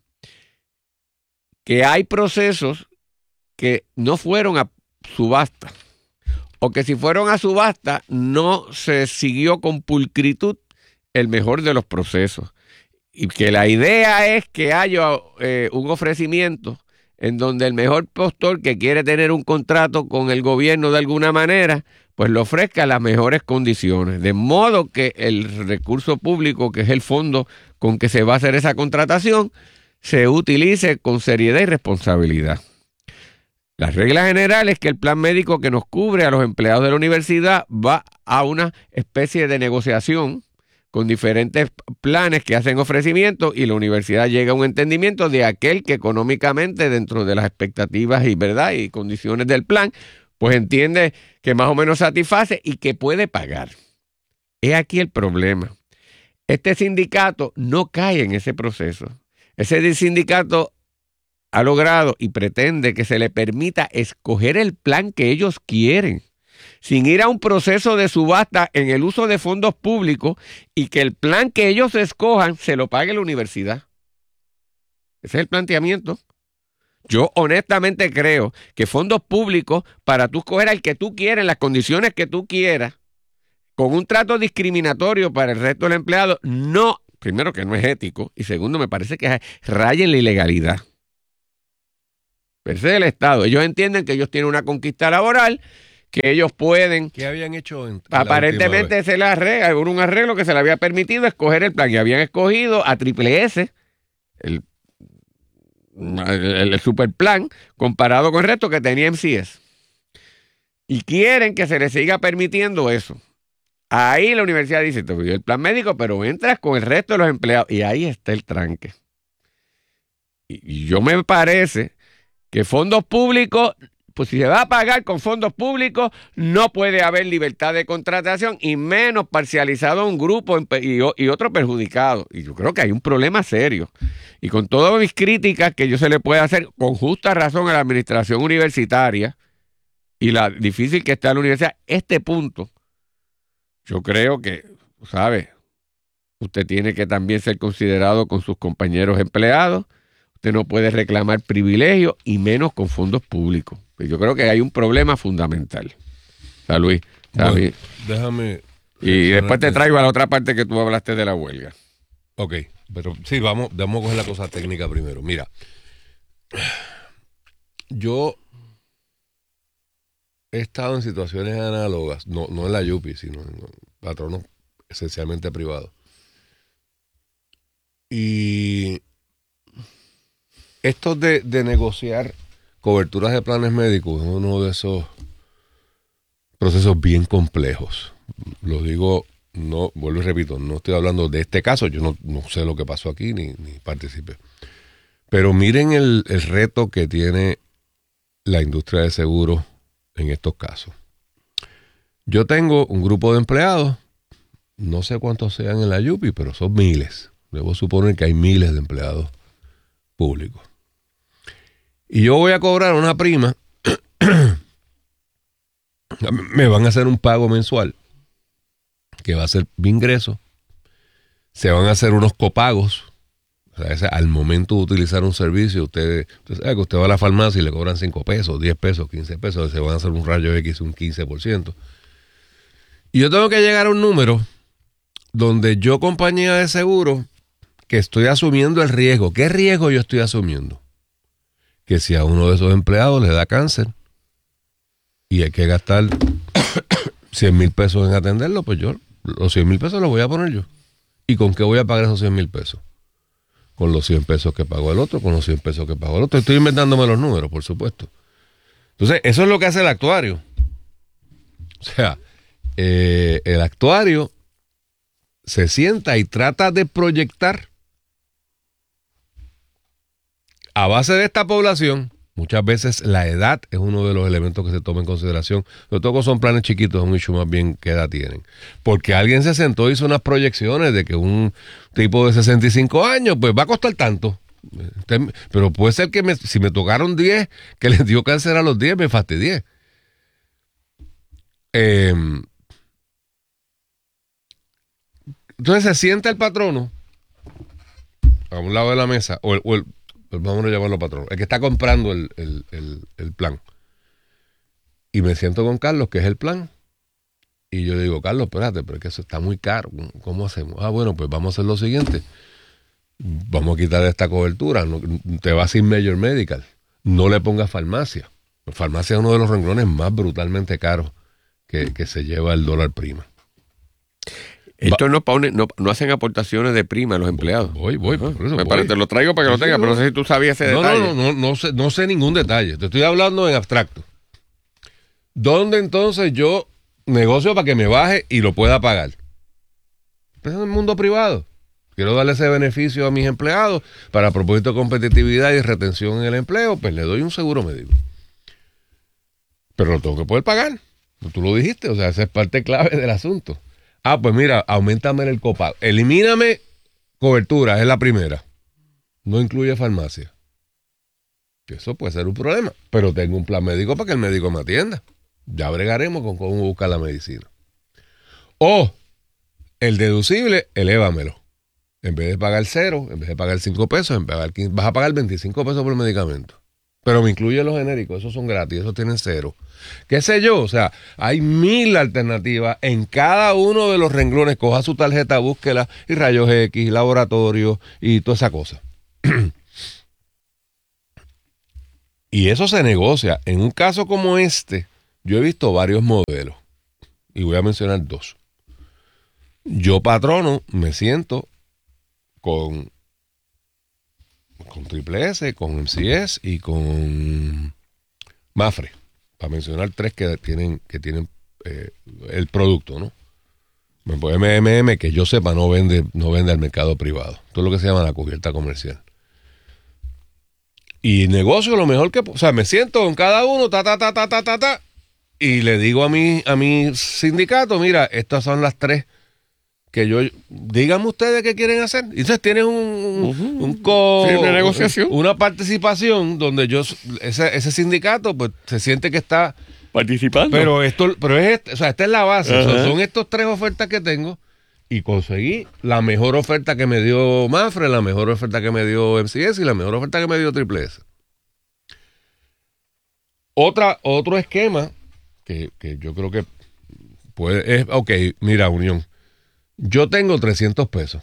que hay procesos que no fueron a subasta, o que si fueron a subasta no se siguió con pulcritud el mejor de los procesos. Y que la idea es que haya eh, un ofrecimiento en donde el mejor postor que quiere tener un contrato con el gobierno de alguna manera, pues le ofrezca las mejores condiciones, de modo que el recurso público, que es el fondo con que se va a hacer esa contratación, se utilice con seriedad y responsabilidad. La regla general es que el plan médico que nos cubre a los empleados de la universidad va a una especie de negociación con diferentes planes que hacen ofrecimientos, y la universidad llega a un entendimiento de aquel que económicamente, dentro de las expectativas y verdad y condiciones del plan, pues entiende que más o menos satisface y que puede pagar. He aquí el problema. Este sindicato no cae en ese proceso. Ese sindicato ha logrado y pretende que se le permita escoger el plan que ellos quieren, sin ir a un proceso de subasta en el uso de fondos públicos y que el plan que ellos escojan se lo pague la universidad. Ese es el planteamiento. Yo honestamente creo que fondos públicos para tú escoger al que tú quieras, en las condiciones que tú quieras, con un trato discriminatorio para el resto del empleado, no, primero que no es ético, y segundo me parece que raya en la ilegalidad. Ese es el Estado. Ellos entienden que ellos tienen una conquista laboral, que ellos pueden... ¿Qué habían hecho? En, en aparentemente se les arregla, hubo un arreglo que se le había permitido escoger el plan, y habían escogido a Triple S, el, el, el super plan, comparado con el resto que tenía M C S. Y quieren que se les siga permitiendo eso. Ahí la universidad dice, te pidió el plan médico, pero entras con el resto de los empleados. Y ahí está el tranque. Y yo me parece que fondos públicos, pues si se va a pagar con fondos públicos, no puede haber libertad de contratación y menos parcializado a un grupo y, y otro perjudicado. Y yo creo que hay un problema serio. Y con todas mis críticas que yo se le puede hacer con justa razón a la administración universitaria y la difícil que está la universidad, este punto, yo creo que, ¿sabe? Usted tiene que también ser considerado con sus compañeros empleados. Usted no puede reclamar privilegios y menos con fondos públicos. Yo creo que hay un problema fundamental. O sea, Luis, bueno, déjame... Y después te traigo a la otra parte que tú hablaste de la huelga. Ok, pero sí, vamos, vamos a coger la cosa técnica primero. Mira, yo he estado en situaciones análogas, no, no en la Yupi, sino en patronos esencialmente privados. Y esto de, de negociar coberturas de planes médicos es uno de esos procesos bien complejos. Lo digo, no, vuelvo y repito, no estoy hablando de este caso, yo no, no sé lo que pasó aquí ni, ni participé. Pero miren el, el reto que tiene la industria de seguros en estos casos. Yo tengo un grupo de empleados, no sé cuántos sean en la Yupi, pero son miles. Debo suponer que hay miles de empleados públicos. Y yo voy a cobrar una prima, me van a hacer un pago mensual, que va a ser mi ingreso, se van a hacer unos copagos, o sea, ese, al momento de utilizar un servicio, usted, usted sabe que usted va a la farmacia y le cobran cinco pesos, diez pesos, quince pesos, se van a hacer un rayo X un quince por ciento. Y yo tengo que llegar a un número donde yo, compañía de seguro, que estoy asumiendo el riesgo. ¿Qué riesgo yo estoy asumiendo? Que si a uno de esos empleados le da cáncer y hay que gastar cien mil pesos en atenderlo, pues yo los cien mil pesos los voy a poner yo. ¿Y con qué voy a pagar esos cien mil pesos? Con los cien pesos que pagó el otro, con los cien pesos que pagó el otro. Estoy inventándome los números, por supuesto. Entonces, eso es lo que hace el actuario. O sea, eh, el actuario se sienta y trata de proyectar a base de esta población. Muchas veces la edad es uno de los elementos que se toma en consideración. Sobre todo cuando son planes chiquitos, es un issue más bien qué edad tienen. Porque alguien se sentó y hizo unas proyecciones de que un tipo de sesenta y cinco años, pues va a costar tanto. Pero puede ser que me, si me tocaron diez, que les dio cáncer a los diez, me fastidié. Eh, entonces se sienta el patrono a un lado de la mesa, o el, o el vamos a llamarlo patrón, el que está comprando el, el, el, el plan. Y me siento con Carlos, que es el plan. Y yo digo, Carlos, espérate, pero es que eso está muy caro. ¿Cómo hacemos? Ah, bueno, pues vamos a hacer lo siguiente. Vamos a quitar esta cobertura. No, te vas sin Major Medical. No le pongas farmacia. Farmacia es uno de los renglones más brutalmente caros que, que se lleva el dólar prima. Estos no, no, no hacen aportaciones de prima a los empleados. Voy, voy. Por eso Me voy. parece, te lo traigo para que lo tengas, pero no sé si tú sabías ese no, detalle. No, no, no, no sé, no sé ningún detalle. Te estoy hablando en abstracto. ¿Dónde entonces yo negocio para que me baje y lo pueda pagar? Pues en el mundo privado. Quiero darle ese beneficio a mis empleados para propósito de competitividad y retención en el empleo, pues le doy un seguro médico. Pero lo tengo que poder pagar. Tú lo dijiste, o sea, esa es parte clave del asunto. Ah, pues mira, aumentame el copago. Elimíname cobertura, es la primera. No incluye farmacia. Eso puede ser un problema, pero tengo un plan médico para que el médico me atienda. Ya bregaremos con cómo buscar la medicina. O el deducible, elévamelo. En vez de pagar cero, en vez de pagar cinco pesos, en vez de pagar quince, vas a pagar veinticinco pesos por el medicamento. Pero me incluye los genéricos, esos son gratis, esos tienen cero. ¿Qué sé yo? O sea, hay mil alternativas en cada uno de los renglones. Coja su tarjeta, búsquela, y rayos X, laboratorio, y toda esa cosa. Y eso se negocia. En un caso como este, yo he visto varios modelos. Y voy a mencionar dos. Yo, patrono, me siento con, con Triple S, con M C S y con Mafre. Para mencionar tres que tienen, que tienen eh, el producto, ¿no? M M M, que yo sepa, no vende, no vende al mercado privado. Todo lo que se llama la cubierta comercial. Y negocio lo mejor que... O sea, me siento con cada uno, ta, ta, ta, ta, ta, ta, ta, y le digo a mi, a mi sindicato, mira, estas son las tres que yo... Díganme ustedes qué quieren hacer. Y entonces tienes un... un, un co, sí, una negociación. Una participación donde yo... Ese, ese sindicato, pues, se siente que está... Participando. Pero esto... Pero es... O sea, esta es la base. Uh-huh. Son, son estos tres ofertas que tengo. Y conseguí la mejor oferta que me dio Mafre, la mejor oferta que me dio M C S y la mejor oferta que me dio Triple S. Otra, otro esquema que, que yo creo que puede... Es, ok, mira, Unión. Yo tengo trescientos pesos.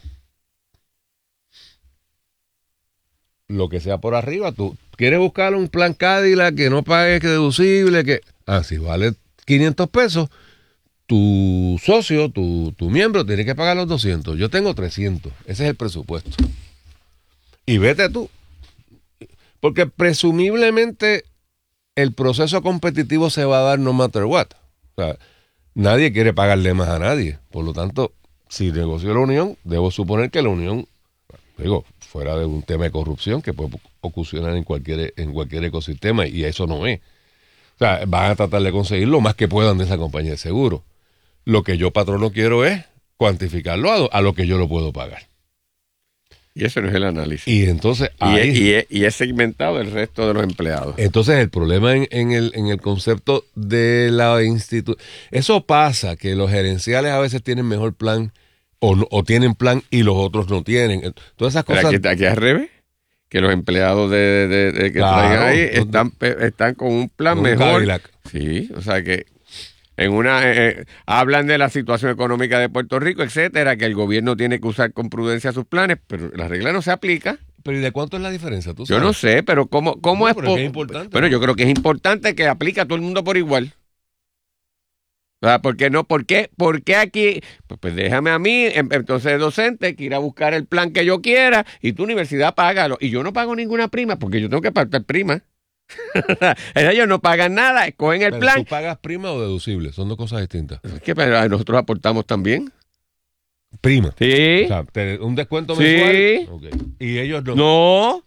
Lo que sea por arriba, tú quieres buscar un plan Cadillac que no pague, que deducible, que... Ah, si vale quinientos pesos... Tu socio, tu, tu miembro, tiene que pagar los doscientos. Yo tengo trescientos. Ese es el presupuesto. Y vete tú. Porque presumiblemente el proceso competitivo se va a dar no matter what. O sea, nadie quiere pagarle más a nadie. Por lo tanto, si negocio la unión, debo suponer que la unión, digo, fuera de un tema de corrupción que puede ocurrir en cualquier, en cualquier ecosistema, y eso no es. O sea, van a tratar de conseguir lo más que puedan de esa compañía de seguro. Lo que yo, patrono, quiero es cuantificarlo a, a lo que yo lo puedo pagar. Y ese no es el análisis. Y entonces... Y, ahí, es, y, es, y es segmentado el resto de los empleados. Entonces el problema en, en, el, en el concepto de la institución... Eso pasa, que los gerenciales a veces tienen mejor plan o, no, o tienen plan y los otros no tienen. Todas esas cosas... Aquí, aquí al revés. Que los empleados de, de, de que claro, traigan ahí están, están con un plan un mejor. Cadillac. Sí, o sea que en una eh, hablan de la situación económica de Puerto Rico, etcétera, que el gobierno tiene que usar con prudencia sus planes, pero la regla no se aplica. Pero ¿y de cuánto es la diferencia? ¿Tú sabes? Yo no sé, pero ¿cómo, cómo no, es? Pero Po- es importante. Bueno, yo creo que es importante que aplique a todo el mundo por igual. O sea, ¿por qué no? ¿Por qué? ¿Por qué aquí? Pues, pues déjame a mí, entonces docente, que ir a buscar el plan que yo quiera y tu universidad págalo. Y yo no pago ninguna prima porque yo tengo que pagar prima. Ellos no pagan nada, escogen el pero plan. ¿Tú pagas prima o deducible? Son dos cosas distintas. Es que pero nosotros aportamos también. Prima. Sí. O sea, te, un descuento sí. mensual. Okay. Y ellos no. No.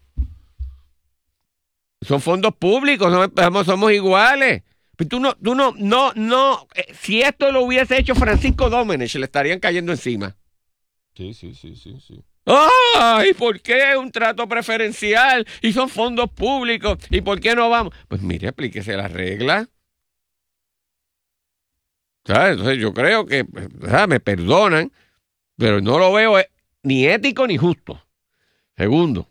Son fondos públicos, somos, somos iguales. Pero tú no, tú no, no, no. Eh, si esto lo hubiese hecho Francisco Domenech, le estarían cayendo encima. Sí, sí, sí, sí, sí. ¡Ay! ¿Por qué un trato preferencial? Y son fondos públicos. ¿Y por qué no vamos? Pues mire, aplíquese la regla. ¿Sabes? Entonces yo creo que, ¿sabes? Me perdonan, pero no lo veo ni ético ni justo. Segundo,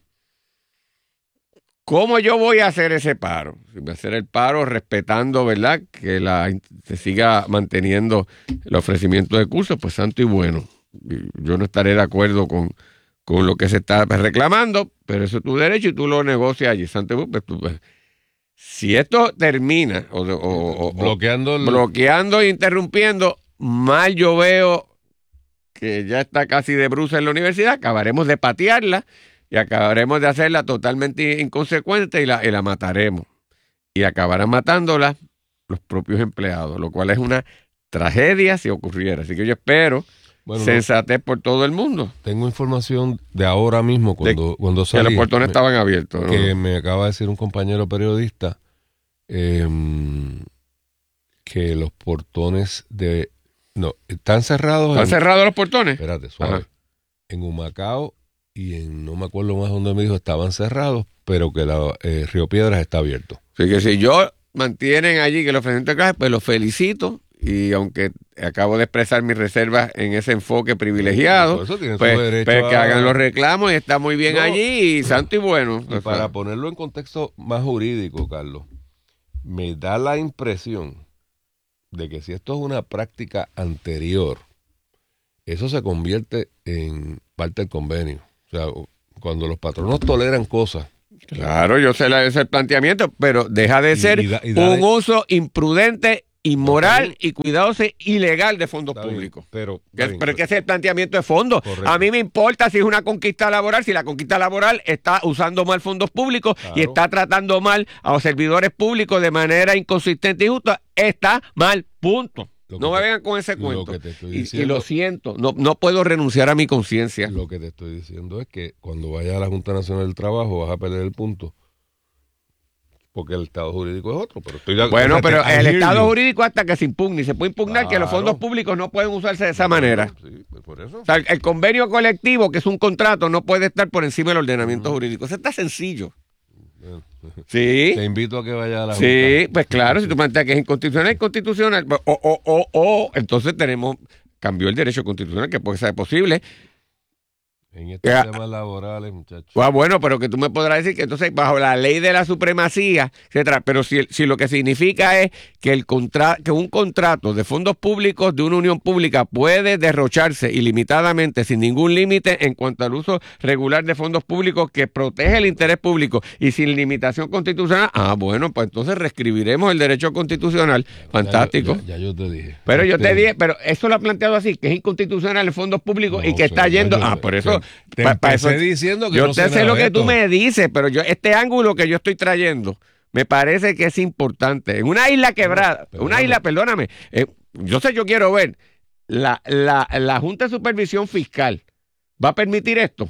¿cómo yo voy a hacer ese paro? Si voy a hacer el paro respetando, ¿verdad? Que la, se siga manteniendo el ofrecimiento de cursos, pues santo y bueno. Yo no estaré de acuerdo con, con lo que se está reclamando, pero eso es tu derecho y tú lo negocias allí. Santo y bueno, pues tú, pues, si esto termina o, o, o, bloqueando, el... bloqueando e interrumpiendo, mal yo veo que ya está casi de bruza en la universidad, acabaremos de patearla y acabaremos de hacerla totalmente inconsecuente y la, y la mataremos. Y acabarán matándola los propios empleados, lo cual es una tragedia si ocurriera. Así que yo espero bueno, sensatez por todo el mundo. Tengo información de ahora mismo, cuando, de, cuando salí. Que los portones me, estaban abiertos, ¿no? Que me acaba de decir un compañero periodista eh, que los portones de... No, están cerrados. ¿Están en, cerrados los portones? Espérate, suave. Ajá. En Humacao y en no me acuerdo más dónde me dijo estaban cerrados, pero que la, eh, Río Piedras está abierto. Así que si yo mantienen allí que el ofrecimiento de clases, pues los felicito. Y aunque acabo de expresar mis reservas en ese enfoque privilegiado, Por eso tienen pues, su derecho pues que a- hagan los reclamos y está muy bien No, allí y santo y bueno. Y O sea, para ponerlo en contexto más jurídico, Carlos, me da la impresión de que si esto es una práctica anterior, eso se convierte en parte del convenio. O sea, cuando los patronos toleran cosas. claro, yo sé la- ese es el planteamiento, pero deja de Y- ser y da- y dale- un uso imprudente, inmoral y cuidadoso ilegal de fondos Está bien, públicos. pero, Que- está bien, pero es que ese es el planteamiento de fondos. Correcto. A mí me importa si es una conquista laboral, si la conquista laboral está usando mal fondos públicos Claro. y está tratando mal a los servidores públicos de manera inconsistente y justa, está mal, punto. Lo que No me te- vengan con ese lo cuento. que te estoy Y- y, diciendo- lo siento, no, no puedo renunciar a mi conciencia. Lo que te estoy diciendo es que cuando vayas a la Junta Nacional del Trabajo vas a perder el punto. Porque el estado jurídico es otro. Pero estoy de- Bueno, o sea, pero te- I el hear Estado you. jurídico hasta que se impugne. Se puede impugnar que los Claro. fondos públicos no pueden usarse de esa manera. Sí, pues por eso. O sea, el, el convenio colectivo, que es un contrato, no puede estar por encima del ordenamiento jurídico. Eso está sencillo. Sí. Te invito a que vayas a la Sí, Junta. pues claro, si tú planteas que es inconstitucional, es inconstitucional. O, o, o, o, entonces tenemos, cambió el derecho constitucional, que puede ser posible. En estos Ya. temas laborales, muchachos. Ah, bueno, pero que tú me podrás decir que entonces bajo la ley de la supremacía, etcétera, pero si, si lo que significa es que el contra, que un contrato de fondos públicos de una unión pública puede derrocharse ilimitadamente sin ningún límite en cuanto al uso regular de fondos públicos que protege el interés público y sin limitación constitucional, ah, bueno, pues entonces reescribiremos el derecho constitucional. Fantástico. Ya, yo- ya- ya yo te dije. Pero yo Este, te dije, pero eso lo ha planteado así, que es inconstitucional en fondos públicos No y que sé, está ya yendo. yo- Ah, por eso. te pa- pa empecé eso- diciendo que yo no te sé sé nada lo de que tú esto. me dices, pero yo este ángulo que yo estoy trayendo me parece que es importante. En una isla quebrada, No, una isla, perdóname, eh, yo sé, yo quiero ver, la, la, la Junta de Supervisión Fiscal va a permitir esto.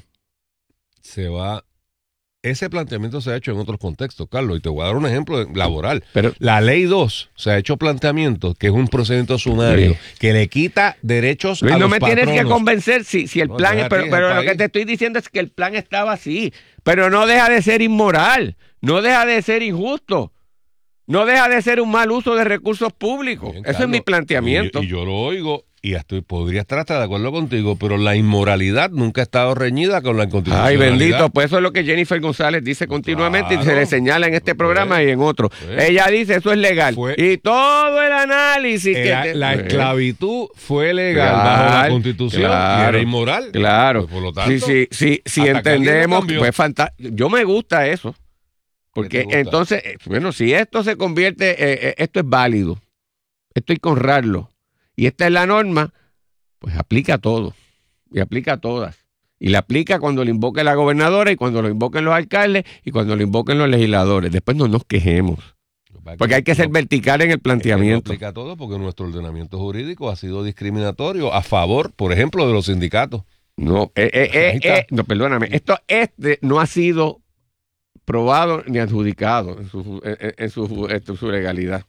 Se va. Ese planteamiento se ha hecho en otros contextos, Carlos, y te voy a dar un ejemplo de- laboral. Pero La ley dos se ha hecho planteamiento que es un procedimiento sumario Sí. que le quita derechos Luis, a no los me tienes que patronos. convencer si, si el No, plan es, déjate, pero, pero deja lo el que país. te estoy diciendo es que el plan estaba así, pero no deja de ser inmoral, no deja de ser injusto, no deja de ser un mal uso de recursos públicos. Bien, Eso es Carlos, mi planteamiento. Y, y yo lo oigo y estoy, podría estar hasta de acuerdo contigo, pero la inmoralidad nunca ha estado reñida con la Ay, inconstitucionalidad. bendito, pues eso es lo que Jennifer González dice continuamente y se Claro. le señala en este Pues, programa y en otro. pues. Ella dice eso es legal. Fue- y todo el análisis que... La, te- la pues, esclavitud fue legal Claro, bajo la Constitución y claro, era inmoral. Claro. Pues, por lo tanto, sí, sí, sí, si hasta que alguien lo entendemos, cambió. pues fantástico. Yo me gusta eso. ¿Qué Porque te gusta? entonces, eh, bueno, si esto se convierte, eh, eh, esto es válido, esto hay que honrarlo, y esta es la norma, pues aplica a todo, y aplica a todas. Y le aplica cuando lo invoque la gobernadora y cuando lo invoquen los alcaldes y cuando lo invoquen los legisladores. Después no nos quejemos, porque hay que ser no- vertical en el es que no planteamiento. aplica todo porque nuestro ordenamiento jurídico ha sido discriminatorio a favor, por ejemplo, de los sindicatos. No, eh, eh, eh, Ahí está. eh, no, perdóname, esto este no ha sido probado ni adjudicado en su, en, en su, en su legalidad.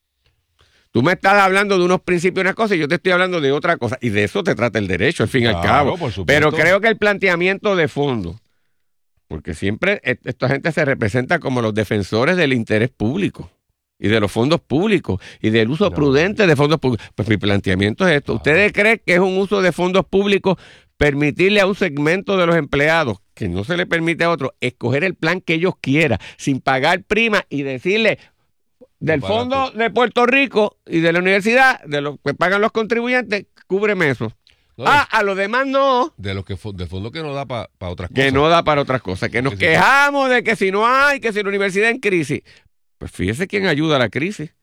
Tú me estás hablando de unos principios y unas cosas y yo te estoy hablando de otra cosa. Y de eso te trata el derecho, al fin y al Claro, cabo. por supuesto. Pero creo que el planteamiento de fondo, porque siempre e- esta gente se representa como los defensores del interés público y de los fondos públicos y del uso No. prudente de fondos públicos. Pues mi planteamiento es esto. Claro. ¿Ustedes creen que es un uso de fondos públicos permitirle a un segmento de los empleados, que no se le permite a otro, escoger el plan que ellos quieran, sin pagar prima y decirle del No pagas fondo tú. de Puerto Rico y de la universidad, de lo que pagan los contribuyentes, cúbreme eso? No, Ah, a los demás no, de los que fo- de fondo que no da para otras que cosas. no da para otras cosas, que nos Que sí. quejamos de que si no hay, que si la universidad en crisis. Pues fíjese quién ayuda a la crisis.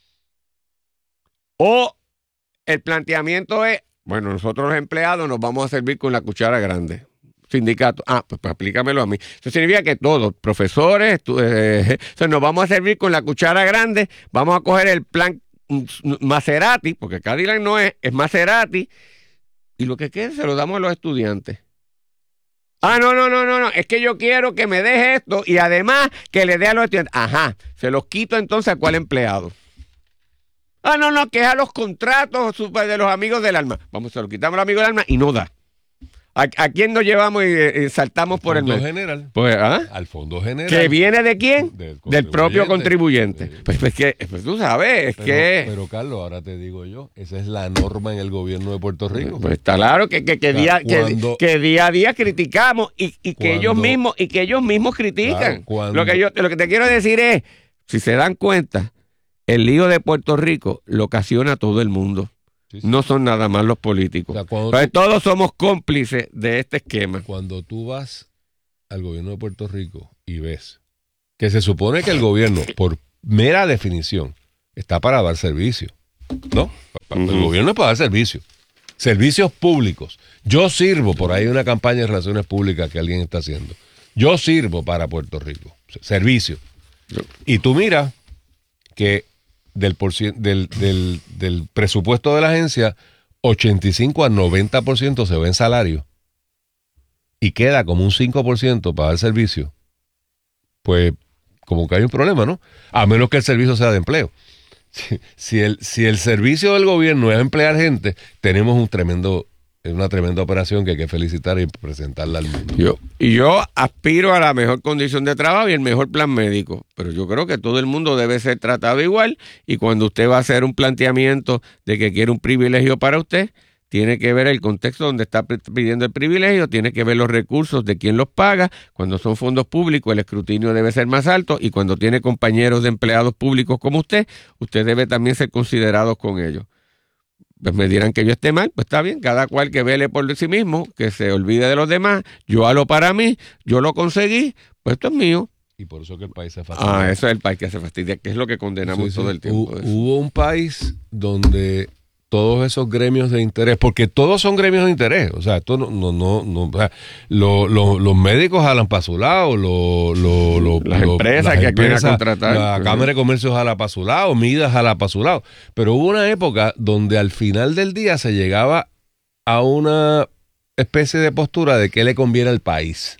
O el planteamiento es, bueno, nosotros los empleados nos vamos a servir con la cuchara grande. Sindicato, ah, pues, pues aplícamelo a mí. Eso significa que todos, profesores, estu- eh, o sea, nos vamos a servir con la cuchara grande, vamos a coger el plan mm, Maserati, porque Cadillac no es, es Maserati, y lo que quede se lo damos a los estudiantes. Ah, no, no, no, no, no, es que yo quiero que me deje esto y además que le dé a los estudiantes. Ajá, se los quito entonces a cuál empleado. Ah, no, no, que es a los contratos super de los amigos del alma. Vamos, se lo quitamos a los amigos del alma y no da. ¿A, a quién nos llevamos y, y saltamos por el Fondo medio? General. Pues, ¿ah? Al Fondo General. ¿Que viene de quién? Del, Del propio contribuyente. Sí. Pues, pues, que, pues tú sabes, es Pero, que... pero Carlos, ahora te digo yo, esa es la norma en el gobierno de Puerto Rico. Pues está claro que, que, que, O sea, día, cuando- que, que día a día criticamos y, y que Cuando- ellos mismos y que ellos mismos critican. Claro, cuando- Lo que yo lo que te quiero decir es, si se dan cuenta, el lío de Puerto Rico lo ocasiona todo el mundo. Sí, sí. No son nada más los políticos. O sea, cuando Pues tú- todos somos cómplices de este esquema. Cuando tú vas al gobierno de Puerto Rico y ves que se supone que el gobierno, por mera definición, está para dar servicio, ¿no? El Ujú. gobierno es para dar servicio. Servicios públicos. Yo sirvo, por ahí una campaña de relaciones públicas que alguien está haciendo. Yo sirvo para Puerto Rico. Servicio. Y tú miras que del, por cien- del, del, del presupuesto de la agencia, ochenta y cinco a noventa por ciento se ve en salario y queda como un cinco por ciento para dar servicio, pues como que hay un problema, ¿no? A menos que el servicio sea de empleo. Si, si, el, si el servicio del gobierno es emplear gente, tenemos un tremendo, una tremenda operación que hay que felicitar y presentarla al mundo. Yo, y yo aspiro a la mejor condición de trabajo y el mejor plan médico, pero yo creo que todo el mundo debe ser tratado igual y cuando usted va a hacer un planteamiento de que quiere un privilegio para usted, tiene que ver el contexto donde está pidiendo el privilegio, tiene que ver los recursos de quién los paga. Cuando son fondos públicos, el escrutinio debe ser más alto y cuando tiene compañeros de empleados públicos como usted, usted debe también ser considerado con ellos. Pues me dirán que yo esté mal, pues está bien, cada cual que vele por sí mismo, que se olvide de los demás, yo halo para mí, yo lo conseguí, pues esto es mío. Y por eso que el país se fastidia. Ah, eso es el país que se fastidia, que es lo que condenamos Sí, sí. todo el tiempo. Hu- Hubo un país donde todos esos gremios de interés, porque todos son gremios de interés, o sea, esto no, no, no, no o sea, lo- lo- los médicos jalan para su lado, lo- lo- lo- Las lo- empresas que vienen a contratar. la Ujú. Cámara de Comercio jala para su lado, Midas jala para su lado, pero hubo una época donde al final del día se llegaba a una especie de postura de qué le conviene al país.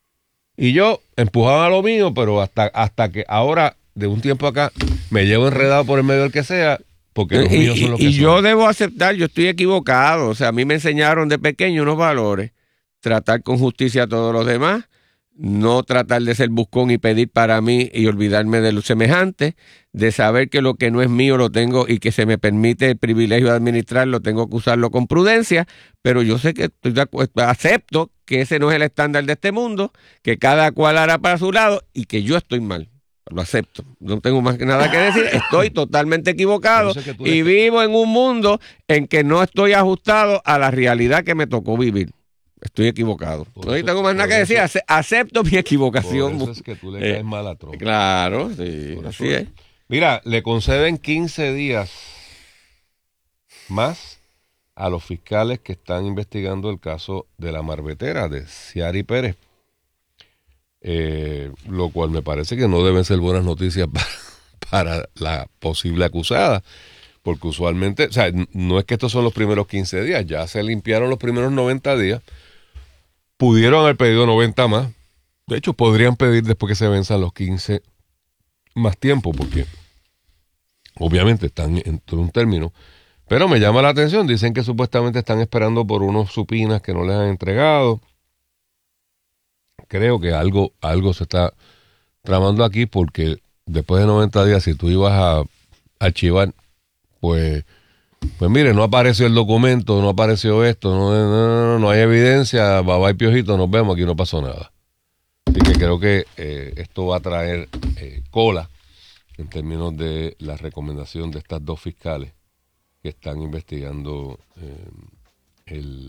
Y yo empujaba lo mío, pero hasta, hasta que ahora, de un tiempo acá, me llevo enredado por el medio del que sea, porque los Y, míos son los y que yo son. debo aceptar, yo estoy equivocado. O sea, a mí me enseñaron de pequeño unos valores. Tratar con justicia a todos los demás. No tratar de ser buscón y pedir para mí y olvidarme de los semejantes. De saber que lo que no es mío lo tengo y que se me permite el privilegio de administrarlo, tengo que usarlo con prudencia. Pero yo sé que estoy de acu- acepto que ese no es el estándar de este mundo, que cada cual hará para su lado y que yo estoy mal. Lo acepto, no tengo más que nada que decir, estoy totalmente equivocado Por eso es que tú y eres- vivo en un mundo en que no estoy ajustado a la realidad que me tocó vivir. Estoy equivocado. Por No eso- tengo más nada por que decir, eso- ace- acepto mi Por equivocación. eso es que tú le Eh, caes mal a Trump. Claro, sí, Por así eso- es. Mira, le conceden quince días más a los fiscales que están investigando el caso de la marbetera de Ciari Pérez. Eh, lo cual me parece que no deben ser buenas noticias para, para la posible acusada, porque usualmente, o sea, n- no es que estos son los primeros quince días, ya se limpiaron los primeros noventa días, pudieron haber pedido noventa más, de hecho podrían pedir después que se venzan los quince más tiempo, porque obviamente están entre un término, pero me llama la atención, dicen que supuestamente están esperando por unos supinas que no les han entregado. Creo que algo, algo se está tramando aquí porque después de noventa días, si tú ibas a archivar, pues, pues mire, no apareció el documento, no apareció esto, no, no, no, no hay evidencia, bye bye piojito, nos vemos, aquí no pasó nada. Así que creo que eh, esto va a traer eh, cola en términos de la recomendación de estas dos fiscales que están investigando eh, el...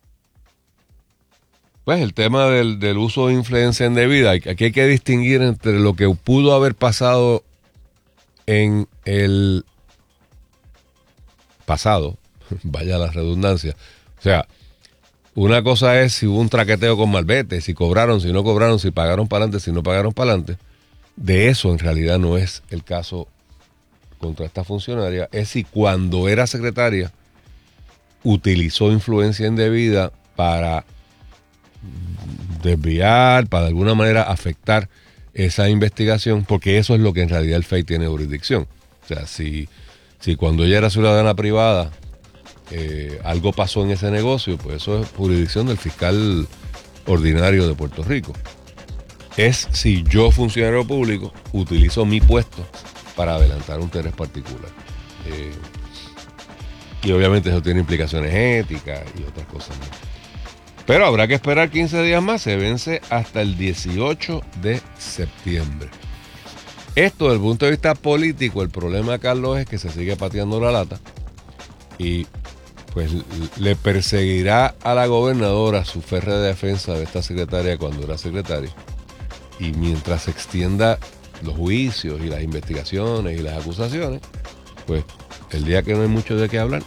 Pues el tema del, del uso de influencia indebida, aquí hay que distinguir entre lo que pudo haber pasado en el pasado, vaya la redundancia. O sea, una cosa es si hubo un traqueteo con malvete, si cobraron, si no cobraron, si pagaron para adelante, si no pagaron para adelante. De eso en realidad no es el caso contra esta funcionaria. Es si cuando era secretaria utilizó influencia indebida para desviar, para de alguna manera afectar esa investigación, porque eso es lo que en realidad el F E I tiene jurisdicción. O sea, si, si cuando ella era ciudadana privada eh, algo pasó en ese negocio, pues eso es jurisdicción del fiscal ordinario de Puerto Rico. Es si yo, funcionario público, utilizo mi puesto para adelantar un interés particular. Eh, y obviamente eso tiene implicaciones éticas y otras cosas más. Pero habrá que esperar quince días más, se vence hasta el dieciocho de septiembre. Esto, desde el punto de vista político, el problema, Carlos, es que se sigue pateando la lata y pues le perseguirá a la gobernadora su férrea defensa de esta secretaria cuando era secretaria. Y mientras se extienda los juicios y las investigaciones y las acusaciones, pues el día que no hay mucho de qué hablar,